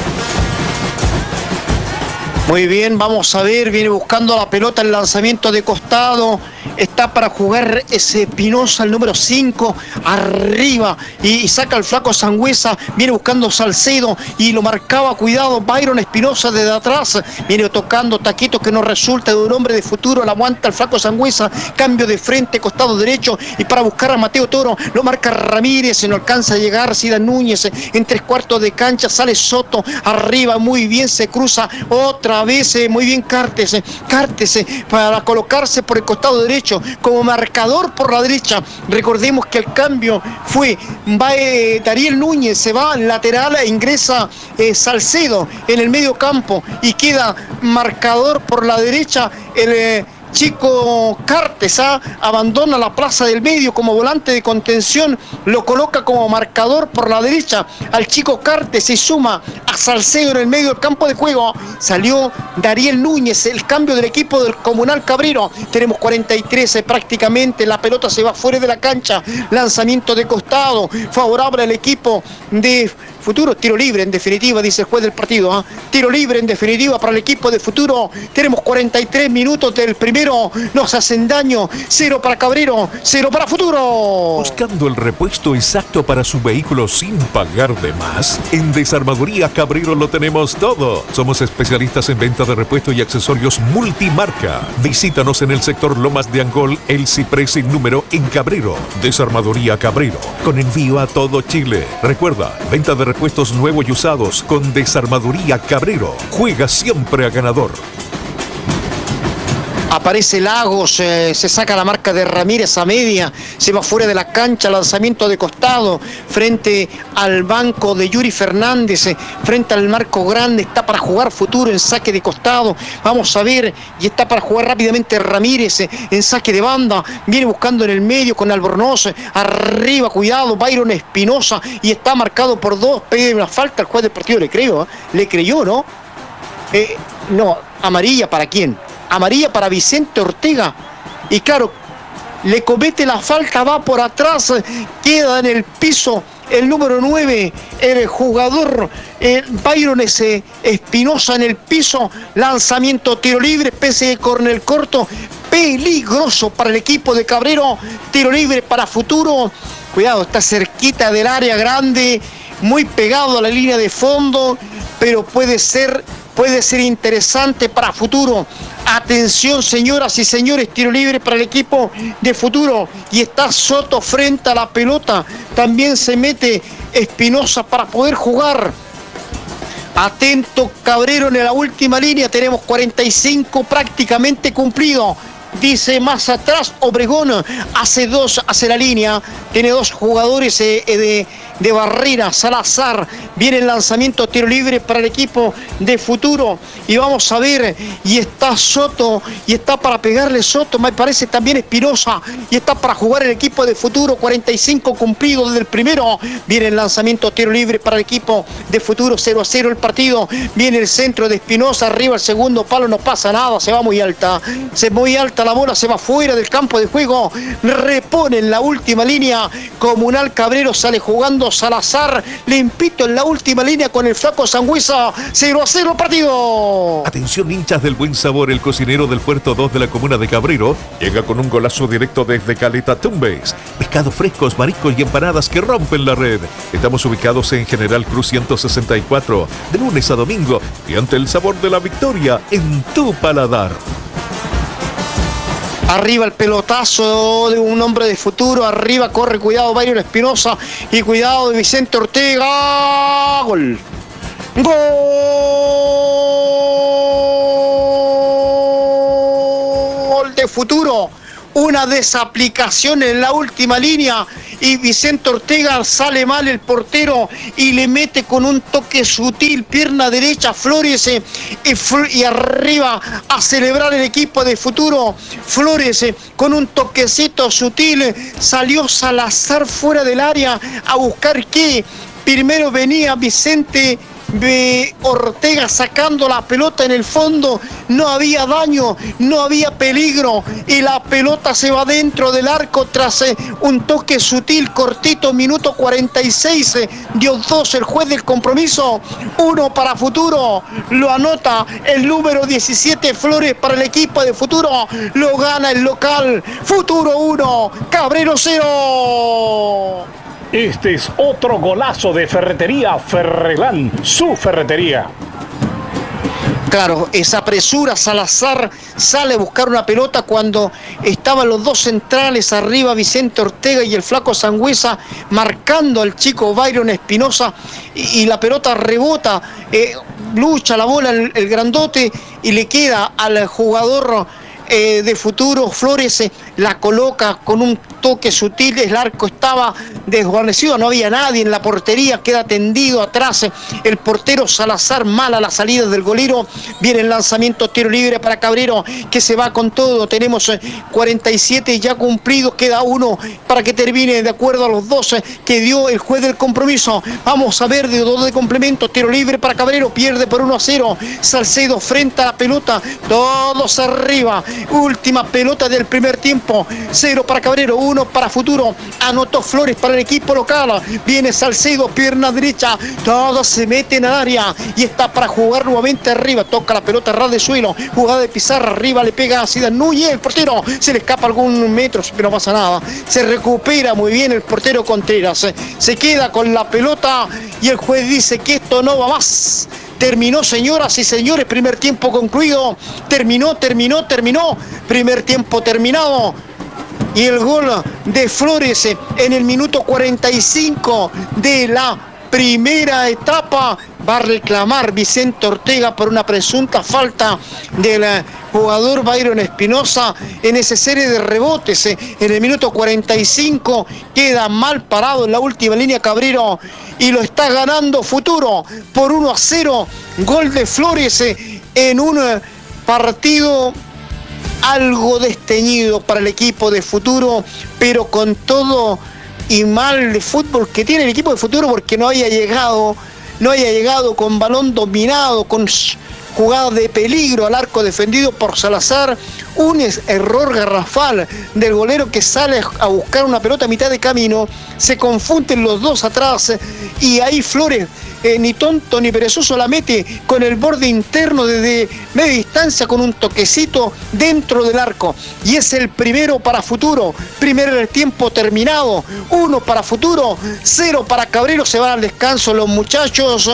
Muy bien, vamos a ver, viene buscando la pelota, el lanzamiento de costado, está para jugar ese Espinosa, el número 5, arriba, y saca el flaco Sangüesa, viene buscando Salcedo, y lo marcaba, cuidado, Byron Espinosa desde atrás, viene tocando taquitos que no resulta de un hombre de Futuro, la aguanta el flaco Sangüesa, cambio de frente, costado derecho, y para buscar a Mateo Toro, lo marca Ramírez, no alcanza a llegar, Sida Núñez, en 3/4 de cancha, sale Soto, arriba, muy bien, se cruza, otra vez, muy bien Cártese para colocarse por el costado derecho como marcador por la derecha. Recordemos que el cambio fue Dariel Núñez, se va lateral e ingresa Salcedo en el medio campo y queda marcador por la derecha el chico Cartes, abandona la plaza del medio como volante de contención, lo coloca como marcador por la derecha al chico Cartes, se suma a Salcedo en el medio del campo de juego, salió Dariel Núñez, el cambio del equipo del Comunal Cabrero. Tenemos 43 prácticamente, la pelota se va fuera de la cancha, lanzamiento de costado, favorable al equipo de Futuro, tiro libre en definitiva, dice el juez del partido, tiro libre en definitiva para el equipo de Futuro. Tenemos 43 minutos del primero, nos hacen daño, 0 para Cabrero, 0 para Futuro. Buscando el repuesto exacto para su vehículo sin pagar de más, en Desarmadoría Cabrero lo tenemos todo. Somos especialistas en venta de repuestos y accesorios multimarca. Visítanos en el sector Lomas de Angol, El Ciprés sin número en Cabrero. Desarmadoría Cabrero, con envío a todo Chile. Recuerda, venta de repuestos nuevos y usados con Desarmadoría Cabrero. Juega siempre a ganador. Aparece Lagos, se saca la marca de Ramírez a media, se va fuera de la cancha, lanzamiento de costado, frente al banco de Yuri Fernández, frente al marco grande, está para jugar Futuro en saque de costado, vamos a ver, y está para jugar rápidamente Ramírez en saque de banda, viene buscando en el medio con Albornoz, arriba, cuidado, Byron Espinosa, y está marcado por 2, pide una falta al juez del partido, le creyó, ¿no? No, amarilla para quién. Amarilla para Vicente Ortega y claro, le comete la falta, va por atrás, queda en el piso el número 9, el jugador Byron Espinosa en el piso, lanzamiento, tiro libre, pese de córner corto, peligroso para el equipo de Cabrero, tiro libre para Futuro, cuidado, está cerquita del área grande, muy pegado a la línea de fondo, pero puede ser puede ser interesante para futuro. Atención, señoras y señores, tiro libre para el equipo de Futuro. Y está Soto frente a la pelota. También se mete Espinosa para poder jugar. Atento Cabrero en la última línea. Tenemos 45 prácticamente cumplido. Dice más atrás Obregón, hace la línea, tiene dos jugadores de barrera. Salazar, viene el lanzamiento, tiro libre para el equipo de Futuro, y vamos a ver, y está Soto, y está para pegarle Soto, me parece también Espinosa, y está para jugar el equipo de Futuro. 45 cumplidos desde el primero, viene el lanzamiento, tiro libre para el equipo de Futuro. 0-0 el partido, viene el centro de Espinosa, arriba el segundo palo, no pasa nada, se va muy alta la bola, se va fuera del campo de juego. Repone en la última línea Comunal. Cabrero sale jugando. Salazar limpito en la última línea con el flaco Sangüesa. 0-0 partido. Atención, hinchas del buen sabor. El cocinero del Puerto 2 de la comuna de Cabrero llega con un golazo directo desde Caleta Tumbes. Pescados frescos, mariscos y empanadas que rompen la red. Estamos ubicados en General Cruz 164, de lunes a domingo, y ante el sabor de la victoria en tu paladar. Arriba el pelotazo de un hombre de Futuro. Arriba corre, cuidado Byron Espinosa. Y cuidado de Vicente Ortega. Gol. Gol de Futuro. Una desaplicación en la última línea y Vicente Ortega sale mal el portero y le mete con un toque sutil, pierna derecha, Flores y arriba a celebrar el equipo de Futuro. Flores con un toquecito sutil, salió Salazar fuera del área a buscar que primero venía Vicente Ortega sacando la pelota en el fondo. No había daño, no había peligro y la pelota se va dentro del arco tras un toque sutil, cortito. Minuto 46, dio 2 el juez del compromiso, 1 para Futuro. Lo anota el número 17 Flores para el equipo de Futuro. Lo gana el local. Futuro 1, Cabrero 0. Este es otro golazo de Ferretería Ferrelán, su ferretería. Claro, esa apresura, Salazar sale a buscar una pelota cuando estaban los dos centrales arriba, Vicente Ortega y el flaco Sangüesa, marcando al chico Byron Espinosa, y la pelota rebota, lucha la bola el grandote y le queda al jugador de Futuro. Flores la coloca con un toque sutil, el arco estaba desguarnecido, no había nadie en la portería, queda tendido atrás el portero Salazar, mala la salida del golero. Viene el lanzamiento, tiro libre para Cabrero, que se va con todo. Tenemos 47 ya cumplidos, queda 1 para que termine de acuerdo a los 12 que dio el juez del compromiso. Vamos a ver de 2 de complemento, tiro libre para Cabrero, pierde por 1-0. Salcedo frente a la pelota, todos arriba. Última pelota del primer tiempo, 0 para Cabrero, 1 para Futuro. Anotó Flores para el equipo local. Viene Salcedo, pierna derecha, todos se meten al área y está para jugar nuevamente arriba. Toca la pelota ras de suelo, jugada de Pizarra, arriba le pega a Zidane Núñez, el portero se le escapa algún metro, pero no pasa nada. Se recupera muy bien el portero Contreras, se queda con la pelota y el juez dice que esto no va más. Terminó, señoras y señores, primer tiempo concluido. Terminó. Primer tiempo terminado. Y el gol de Flores en el minuto 45 de la primera etapa. Va a reclamar Vicente Ortega por una presunta falta del jugador Byron Espinosa en esa serie de rebotes. En el minuto 45 queda mal parado en la última línea Cabrero y lo está ganando Futuro por 1-0. Gol de Flores en un partido algo desteñido para el equipo de Futuro, pero con todo y mal de fútbol que tiene el equipo de Futuro, porque no haya llegado con balón dominado, con jugada de peligro al arco defendido por Salazar. Un error garrafal del golero que sale a buscar una pelota a mitad de camino. Se confunden los dos atrás y ahí Flores, ni tonto ni perezoso, la mete con el borde interno desde media distancia con un toquecito dentro del arco. Y es el primero para Futuro. Primero el tiempo terminado. 1 para Futuro, 0 para Cabrero. Se van al descanso los muchachos.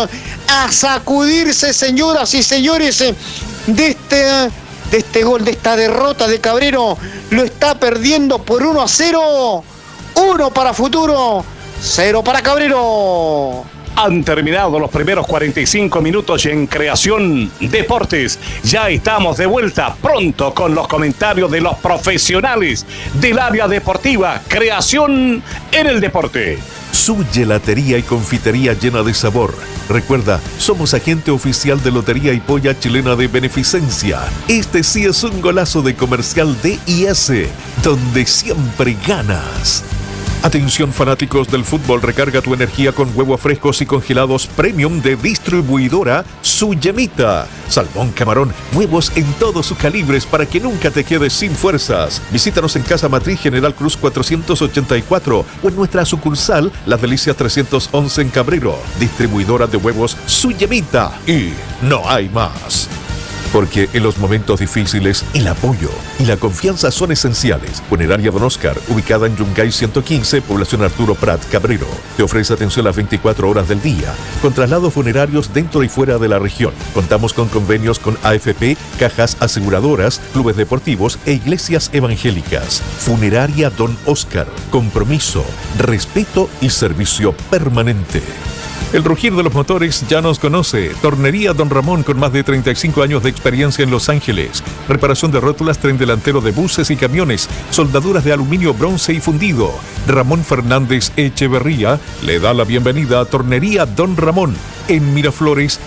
a sacudirse, señoras y señores, de este gol, de esta derrota de Cabrero. Lo está perdiendo por 1-0. 1 para Futuro, 0 para Cabrero. Han terminado los primeros 45 minutos y en Creación Deportes ya estamos de vuelta pronto con los comentarios de los profesionales del área deportiva. Creación en el deporte. Su gelatería y confitería llena de sabor. Recuerda, somos agente oficial de Lotería y Polla Chilena de Beneficencia. Este sí es un golazo de comercial DIS, donde siempre ganas. Atención fanáticos del fútbol, recarga tu energía con huevos frescos y congelados premium de distribuidora Su Yemita. Salmón, camarón, huevos en todos sus calibres para que nunca te quedes sin fuerzas. Visítanos en Casa Matriz General Cruz 484 o en nuestra sucursal Las Delicias 311 en Cabrero. Distribuidora de huevos Su Yemita. Y no hay más. Porque en los momentos difíciles, el apoyo y la confianza son esenciales. Funeraria Don Oscar, ubicada en Yungay 115, población Arturo Prat, Cabrero. Te ofrece atención las 24 horas del día, con traslados funerarios dentro y fuera de la región. Contamos con convenios con AFP, cajas aseguradoras, clubes deportivos e iglesias evangélicas. Funeraria Don Oscar, compromiso, respeto y servicio permanente. El rugir de los motores ya nos conoce. Tornería Don Ramón, con más de 35 años de experiencia en Los Ángeles. Reparación de rótulas, tren delantero de buses y camiones, soldaduras de aluminio, bronce y fundido. Ramón Fernández Echeverría le da la bienvenida a Tornería Don Ramón en Miraflores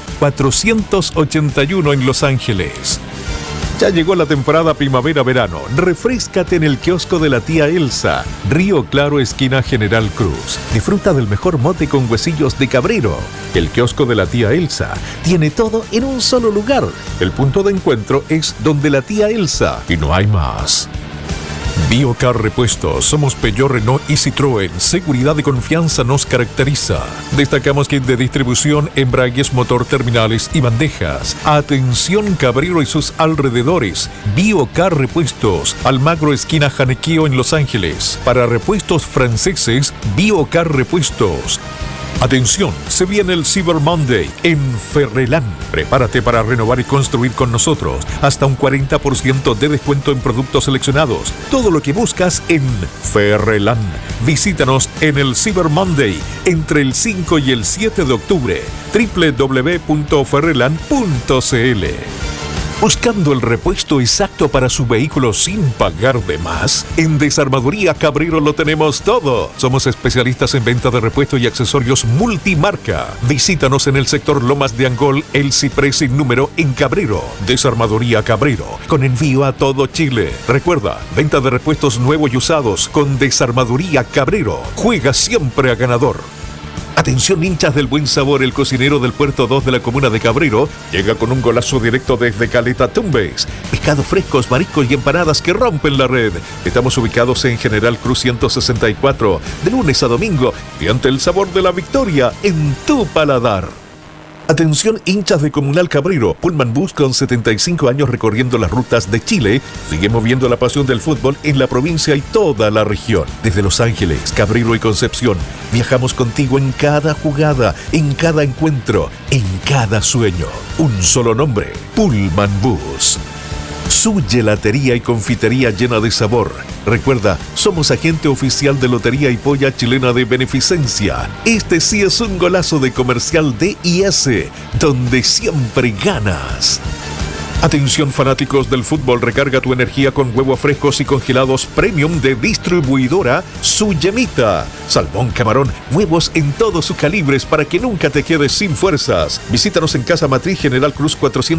481 en Los Ángeles. Ya llegó la temporada primavera-verano. Refréscate en el kiosco de la tía Elsa, Río Claro, esquina General Cruz. Disfruta del mejor mote con huesillos de Cabrero. El kiosco de la tía Elsa tiene todo en un solo lugar. El punto de encuentro es donde la tía Elsa y no hay más. Biocar Repuestos, somos Peugeot, Renault y Citroën. Seguridad y confianza nos caracteriza. Destacamos kit de distribución, embragues, motor, terminales y bandejas. Atención Cabrero y sus alrededores. Biocar Repuestos, Almagro, esquina Janequeo en Los Ángeles. Para repuestos franceses, Biocar Repuestos. Atención, se viene el Cyber Monday en Ferrelán. Prepárate para renovar y construir con nosotros. Hasta un 40% de descuento en productos seleccionados. Todo lo que buscas en Ferrelán. Visítanos en el Cyber Monday entre el 5 y el 7 de octubre. www.ferrelan.cl. ¿Buscando el repuesto exacto para su vehículo sin pagar de más? En Desarmaduría Cabrero lo tenemos todo. Somos especialistas en venta de repuestos y accesorios multimarca. Visítanos en el sector Lomas de Angol, El Ciprés sin número en Cabrero. Desarmaduría Cabrero, con envío a todo Chile. Recuerda, venta de repuestos nuevos y usados con Desarmaduría Cabrero. Juega siempre a ganador. Atención hinchas del buen sabor, el cocinero del Puerto 2 de la comuna de Cabrero llega con un golazo directo desde Caleta Tumbes. Pescados frescos, mariscos y empanadas que rompen la red. Estamos ubicados en General Cruz 164, de lunes a domingo, y ante el sabor de la victoria en tu paladar. Atención hinchas de Comunal Cabrero, Pullman Bus con 75 años recorriendo las rutas de Chile, sigue moviendo la pasión del fútbol en la provincia y toda la región. Desde Los Ángeles, Cabrero y Concepción, viajamos contigo en cada jugada, en cada encuentro, en cada sueño. Un solo nombre, Pullman Bus. Su gelatería y confitería llena de sabor. Recuerda, somos agente oficial de Lotería y Polla Chilena de Beneficencia. Este sí es un golazo de comercial DIS, donde siempre ganas. Atención fanáticos del fútbol, recarga tu energía con huevos frescos y congelados premium de distribuidora Su Yemita. Salmón, camarón, huevos en todos sus calibres para que nunca te quedes sin fuerzas. Visítanos en Casa Matriz General Cruz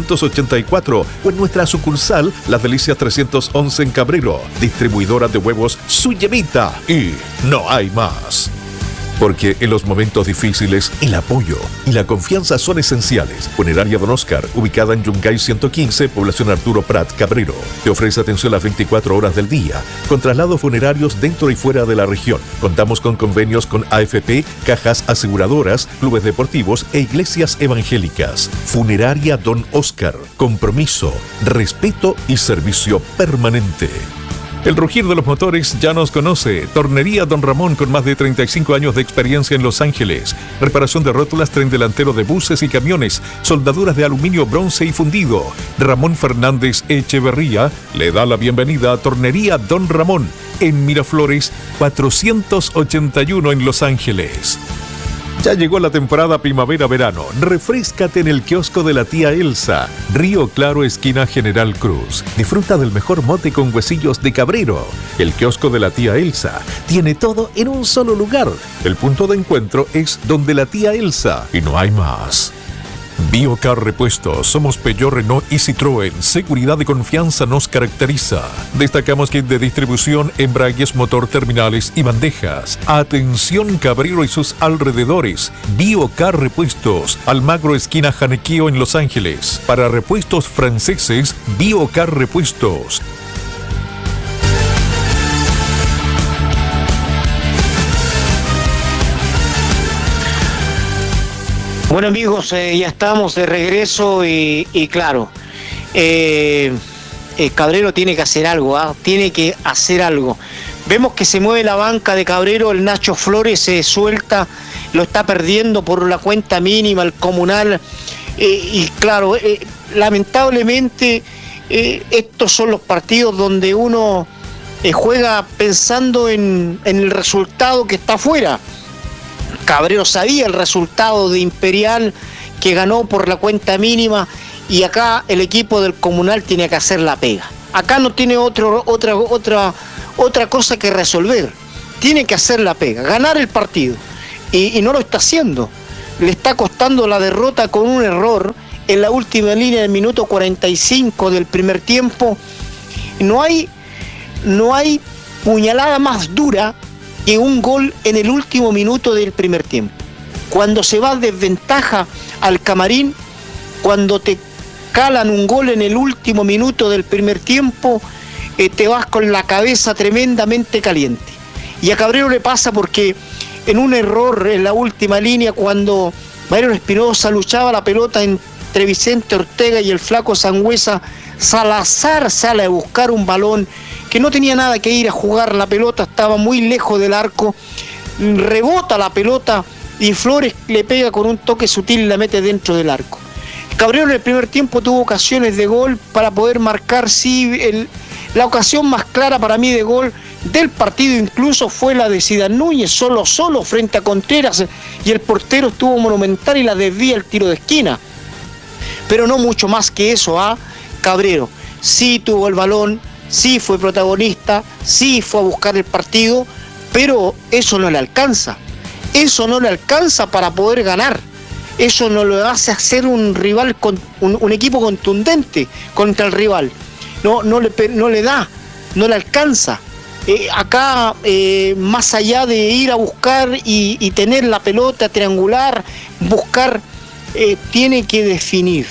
484 o en nuestra sucursal Las Delicias 311 en Cabrero. Distribuidora de huevos Su Yemita. Y no hay más. Porque en los momentos difíciles, el apoyo y la confianza son esenciales. Funeraria Don Oscar, ubicada en Yungay 115, población Arturo Prat, Cabrero. Te ofrece atención las 24 horas del día, con traslados funerarios dentro y fuera de la región. Contamos con convenios con AFP, cajas aseguradoras, clubes deportivos e iglesias evangélicas. Funeraria Don Oscar, compromiso, respeto y servicio permanente. El rugir de los motores ya nos conoce. Tornería Don Ramón, con más de 35 años de experiencia en Los Ángeles. Reparación de rótulas, tren delantero de buses y camiones, soldaduras de aluminio, bronce y fundido. Ramón Fernández Echeverría le da la bienvenida a Tornería Don Ramón en Miraflores 481 en Los Ángeles. Ya llegó la temporada primavera-verano. Refréscate en el kiosco de la tía Elsa, Río Claro, esquina General Cruz. Disfruta del mejor mote con huesillos de cabrero. El kiosco de la tía Elsa tiene todo en un solo lugar. El punto de encuentro es donde la tía Elsa y no hay más. Biocar Repuestos. Somos Peugeot, Renault y Citroën. Seguridad y confianza nos caracteriza. Destacamos kit de distribución, embragues, motor, terminales y bandejas. Atención Cabrero y sus alrededores. Biocar Repuestos. Almagro, esquina Janequeo en Los Ángeles. Para repuestos franceses, Biocar Repuestos. Bueno, amigos, ya estamos de regreso y claro, Cabrero tiene que hacer algo, tiene que hacer algo. Vemos que se mueve la banca de Cabrero, el Nacho Flores se suelta, lo está perdiendo por la cuenta mínima, el Comunal, y claro, lamentablemente estos son los partidos donde uno juega pensando en el resultado que está afuera. Cabrero sabía el resultado de Imperial, que ganó por la cuenta mínima, y acá el equipo del Comunal tiene que hacer la pega. Acá no tiene otra cosa que resolver. Tiene que hacer la pega, ganar el partido. Y no lo está haciendo. Le está costando la derrota con un error en la última línea del minuto 45 del primer tiempo. No hay puñalada más dura que un gol en el último minuto del primer tiempo. Cuando se va desventaja al camarín, cuando te calan un gol en el último minuto del primer tiempo, te vas con la cabeza tremendamente caliente. Y a Cabrero le pasa porque en un error en la última línea, cuando Byron Espinosa luchaba la pelota entre Vicente Ortega y el flaco Sangüesa, Salazar sale a buscar un balón que no tenía nada que ir a jugar, la pelota estaba muy lejos del arco, rebota la pelota y Flores le pega con un toque sutil y la mete dentro del arco. Cabrero en el primer tiempo tuvo ocasiones de gol para poder marcar, sí, la ocasión más clara para mí de gol del partido incluso fue la de Zidane Núñez, solo frente a Contreras, y el portero estuvo monumental y la desvía el tiro de esquina. Pero no mucho más que eso, Cabrero sí tuvo el balón, sí fue protagonista, sí fue a buscar el partido, pero eso no le alcanza. Eso no le alcanza para poder ganar. Eso no lo hace hacer un rival, un equipo contundente contra el rival. No le da, no le alcanza. Acá, más allá de ir a buscar y tener la pelota, triangular, buscar, tiene que definir.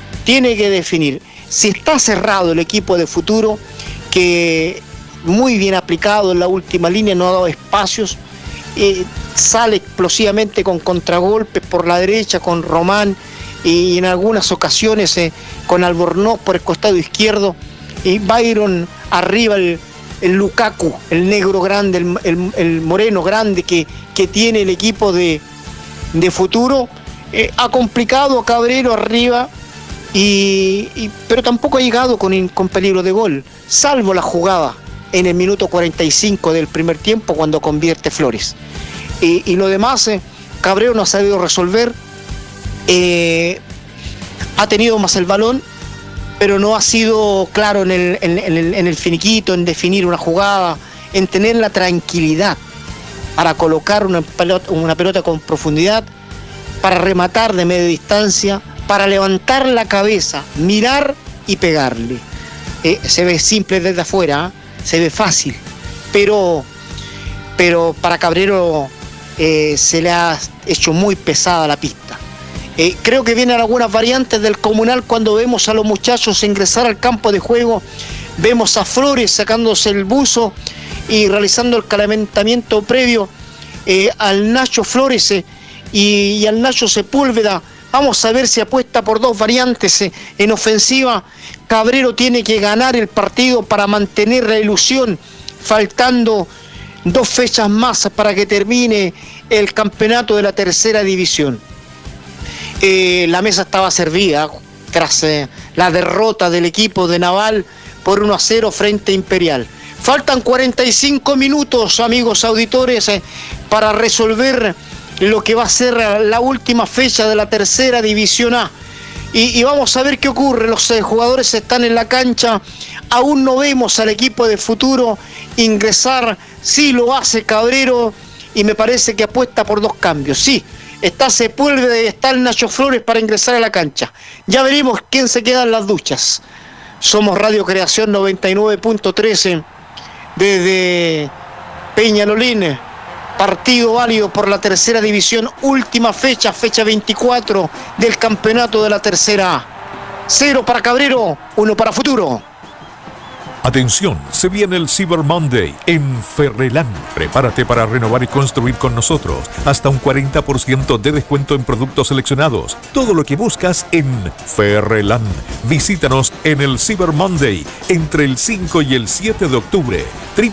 Si está cerrado el equipo de Futuro, que muy bien aplicado en la última línea, no ha dado espacios, sale explosivamente con contragolpes por la derecha con Román y en algunas ocasiones con Albornoz por el costado izquierdo, y Byron arriba, el Lukaku, el negro grande, el moreno grande que tiene el equipo de Futuro, ha complicado a Cabrero arriba, pero tampoco ha llegado con peligro de gol, salvo la jugada en el minuto 45 del primer tiempo cuando convierte Flores. Y lo demás, Cabrero no ha sabido resolver, ha tenido más el balón, pero no ha sido claro en el finiquito, en definir una jugada, en tener la tranquilidad para colocar una pelota con profundidad, para rematar de media distancia, para levantar la cabeza, mirar y pegarle. Se ve simple desde afuera, se ve fácil, pero para Cabrero se le ha hecho muy pesada la pista. Creo que vienen algunas variantes del Comunal cuando vemos a los muchachos ingresar al campo de juego. Vemos a Flores sacándose el buzo y realizando el calentamiento previo al Nacho Flores y al Nacho Sepúlveda Vamos a ver si apuesta por dos variantes en ofensiva. Cabrero tiene que ganar el partido para mantener la ilusión, faltando 2 fechas más para que termine el campeonato de la tercera división. La mesa estaba servida tras la derrota del equipo de Naval por 1-0 frente a Imperial. Faltan 45 minutos, amigos auditores, para resolver lo que va a ser la última fecha de la tercera división A. Y vamos a ver qué ocurre. Los jugadores están en la cancha. Aún no vemos al equipo de Futuro ingresar. Sí lo hace Cabrero y me parece que apuesta por 2 cambios. Sí, está Sepúlveda y está el Nacho Flores para ingresar a la cancha. Ya veremos quién se queda en las duchas. Somos Radio Creación 99.13 desde Peñalolín. Partido válido por la tercera división, última fecha 24 del campeonato de la tercera A. 0 para Cabrero, 1 para Futuro. Atención, se viene el Cyber Monday en Ferrelán. Prepárate para renovar y construir con nosotros. Hasta un 40% de descuento en productos seleccionados. Todo lo que buscas en Ferrelán. Visítanos en el Cyber Monday entre el 5 y el 7 de octubre.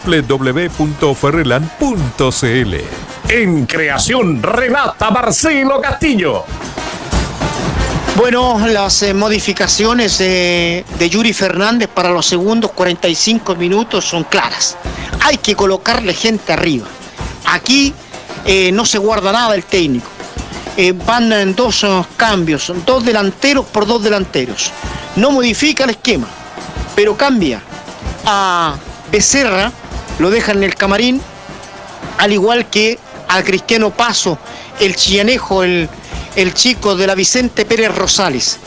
www.ferrelan.cl. En creación relata Marcelo Castillo. Bueno, las modificaciones de Yuri Fernández para los segundos 45 minutos son claras. Hay que colocarle gente arriba. Aquí no se guarda nada el técnico. Van en 2 cambios, 2 delanteros por 2 delanteros. No modifica el esquema, pero cambia a Becerra, lo deja en el camarín, al igual que a Cristiano Paso, el chillanejo, el chico de la Vicente Pérez Rosales.